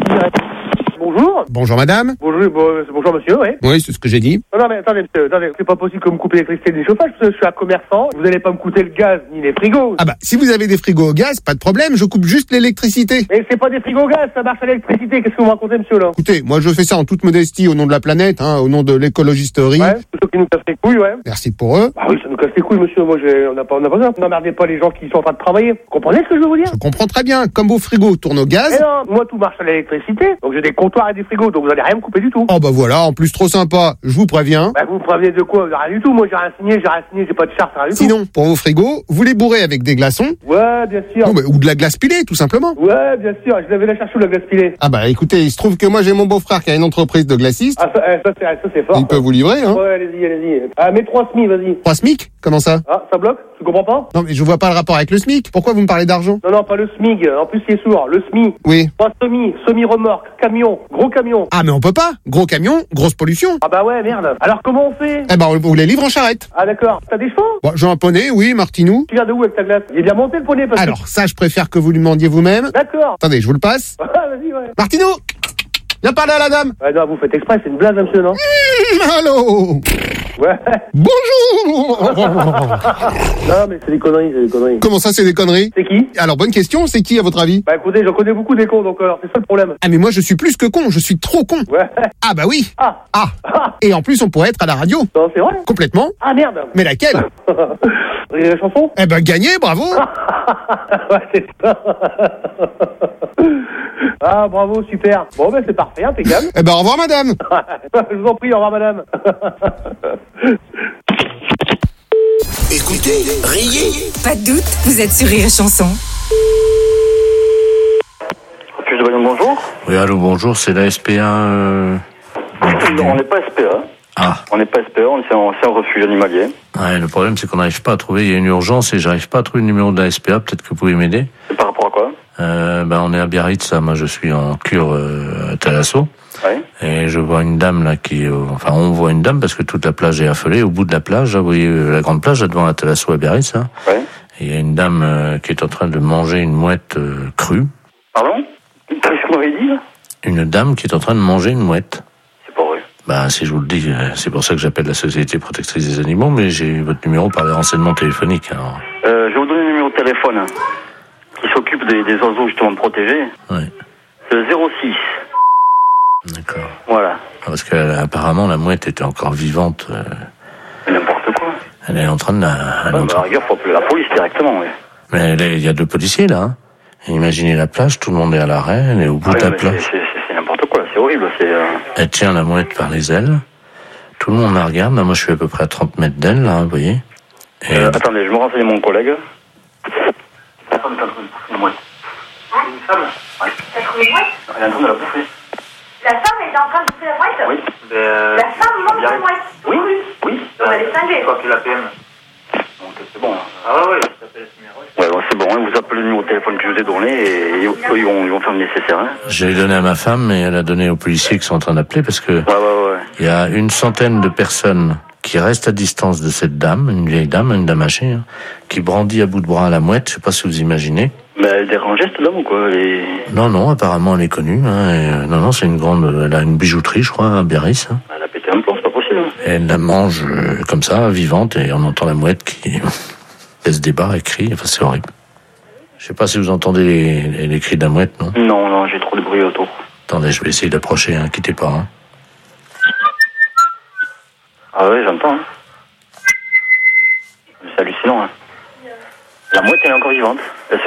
Bonjour. Bonjour, madame. Bonjour, monsieur, oui. Oui, c'est ce que j'ai dit. Non, mais attendez, monsieur, c'est pas possible que vous me coupez l'électricité du chauffage, parce que je suis un commerçant, vous allez pas me coûter le gaz ni les frigos. Ah bah, si vous avez des frigos au gaz, pas de problème, je coupe juste l'électricité. Mais c'est pas des frigos au gaz, ça marche à l'électricité, qu'est-ce que vous me racontez, monsieur, là? Écoutez, moi je fais ça en toute modestie au nom de la planète, au nom de l'écologisterie. Ouais, c'est ceux qui nous cassent les couilles, ouais. Merci pour eux. Bah oui, ça nous casse les couilles, monsieur, moi on n'a pas besoin. N'emmerdez pas les gens qui sont en train de travailler. Vous comprenez ce que je veux vous dire? Je comprends très bien, comme vos frigos tournent au gaz. Mais non, moi tout marche à l'électricité, donc j'ai des comptoirs et des frigos, donc vous allez rien me couper du tout. Oh bah voilà, en plus trop sympa, je vous préviens. Bah vous me prévenez de quoi? Rien du tout, moi j'ai rien signé, j'ai pas de charte, rien du tout. Sinon, pour vos frigos, vous les bourrez avec des glaçons. Ouais, bien sûr. Non, ou de la glace pilée, tout simplement. Ouais, bien sûr, je l'avais la chercher où, la glace pilée. Ah bah écoutez, il se trouve que moi j'ai mon beau-frère qui a une entreprise de glacistes. Ah ça c'est fort. Il peut vous livrer, hein. Ouais, allez-y. Ah, mais 3 SMI, vas-y. 3 SMIC? Comment ça? Ah, ça bloque? Tu comprends pas? Non mais je vois pas le rapport avec le SMIC. Pourquoi vous me parlez d'argent? Non, pas le SMIG. En plus, il est sourd. Le SMI. Oui. Pas semi-remorque, camion, gros camion. Ah mais on peut pas. Gros camion, grosse pollution. Ah bah ouais, merde. Alors comment on fait? Eh ben on vous les livre en charrette. Ah d'accord. T'as des chevaux? Bon, j'ai un poney, oui, Martinou. Tu viens de où avec ta glace? Il est bien monté le poney parce Alors ça, je préfère que vous lui demandiez vous-même. D'accord. Attendez, je vous le passe. Ah, vas-y, ouais. Martinou, viens parler à la dame. Ouais, non, vous faites exprès, c'est une blague, monsieur, non? Allô. Ouais. Bonjour. Non, mais c'est des conneries. Comment ça, c'est des conneries? C'est qui? Alors, bonne question, c'est qui à votre avis? Bah écoutez, j'en connais beaucoup des cons, donc c'est ça le problème. Ah mais moi, je suis plus que con, je suis trop con. Ouais. Ah bah oui. Ah. Et en plus, on pourrait être à la radio. Non, c'est vrai? Complètement. Ah merde. Mais laquelle? La chanson? Eh ben, gagné, bravo. Ouais, c'est ça. Ah, bravo, super. Bon, ben, c'est parfait, impeccable. Eh ben, au revoir, madame. Je vous en prie, au revoir, madame. Écoutez, riez. Pas de doute, vous êtes sur Rire et Chanson. Bonjour. Oui, allô, bonjour, c'est la SPA. On n'est pas SPA. Ah. On n'est pas SPA, c'est un refuge animalier. Ouais, le problème, c'est qu'on n'arrive pas à trouver. Il y a une urgence et j'arrive pas à trouver le numéro de la SPA. Peut-être que vous pouvez m'aider. C'est par rapport à quoi? On est à Biarritz, là. Moi, je suis en cure à Thalasso. Ouais. Et je vois une dame, là, on voit une dame parce que toute la plage est affolée. Au bout de la plage, là, vous voyez la grande plage, là, devant la Thalasso à Biarritz, là. Ouais. Et il y a une dame qui est en train de manger une mouette crue. Pardon? Qu'est-ce que vous m'avez dit, là? Une dame qui est en train de manger une mouette. C'est pas vrai. Bah, si je vous le dis, c'est pour ça que j'appelle la Société protectrice des animaux, mais j'ai votre numéro par les renseignements téléphoniques. Alors. Je vais vous donner le numéro de téléphone qui s'occupe des oiseaux justement protégés. Ouais. C'est le 06. D'accord. Voilà. Parce que apparemment la mouette était encore vivante. N'importe quoi. Elle est en train de la... À la rigueur, faut appeler la police directement, oui. Mais il y a 2 policiers là. Hein. Imaginez la plage, tout le monde est à l'arrêt, elle est au bout de la plage. C'est n'importe quoi, c'est horrible. Elle tient la mouette par les ailes. Tout le monde la regarde. Moi, je suis à peu près à 30 mètres d'elle, là, vous voyez. Et attendez, je me renseigne mon collègue. La femme est en train de bouffer une mouette. Une femme? Ouais. Elle est en train de la bouffer. La femme est était en train de bouffer la mouette. Oui. La femme mange la mouette. Oui. Oui. Donc elle est cinglée. Quoi que la PM. Donc c'est bon. Ah ouais, ça s'appelle ce numéro. Ouais, bon, c'est bon, hein, vous appelez le numéro de téléphone que je vous ai donné et ils vont faire le nécessaire. Hein. J'ai donné à ma femme et elle a donné aux policiers qui sont en train d'appeler parce que il y a une centaine de personnes qui restent à distance de cette dame, une vieille dame, une dame âgée, hein, qui brandit à bout de bras la mouette, je sais pas si vous imaginez. Mais elle dérangeait cette dame ou quoi Non, apparemment elle est connue. Hein, non, c'est une grande... Elle a une bijouterie, je crois, à Biarritz. Hein. Elle a pété un plomb, c'est pas possible. Hein. Et elle la mange comme ça, vivante, et on entend la mouette qui laisse des barres et crie. Enfin, c'est horrible. Je sais pas si vous entendez les cris de la mouette, non? Non, j'ai trop de bruit autour. Attendez, je vais essayer d'approcher, hein, quittez pas. Hein. Ah ouais, j'entends. Hein. C'est hallucinant. Hein. La mouette, elle est encore vivante. Elle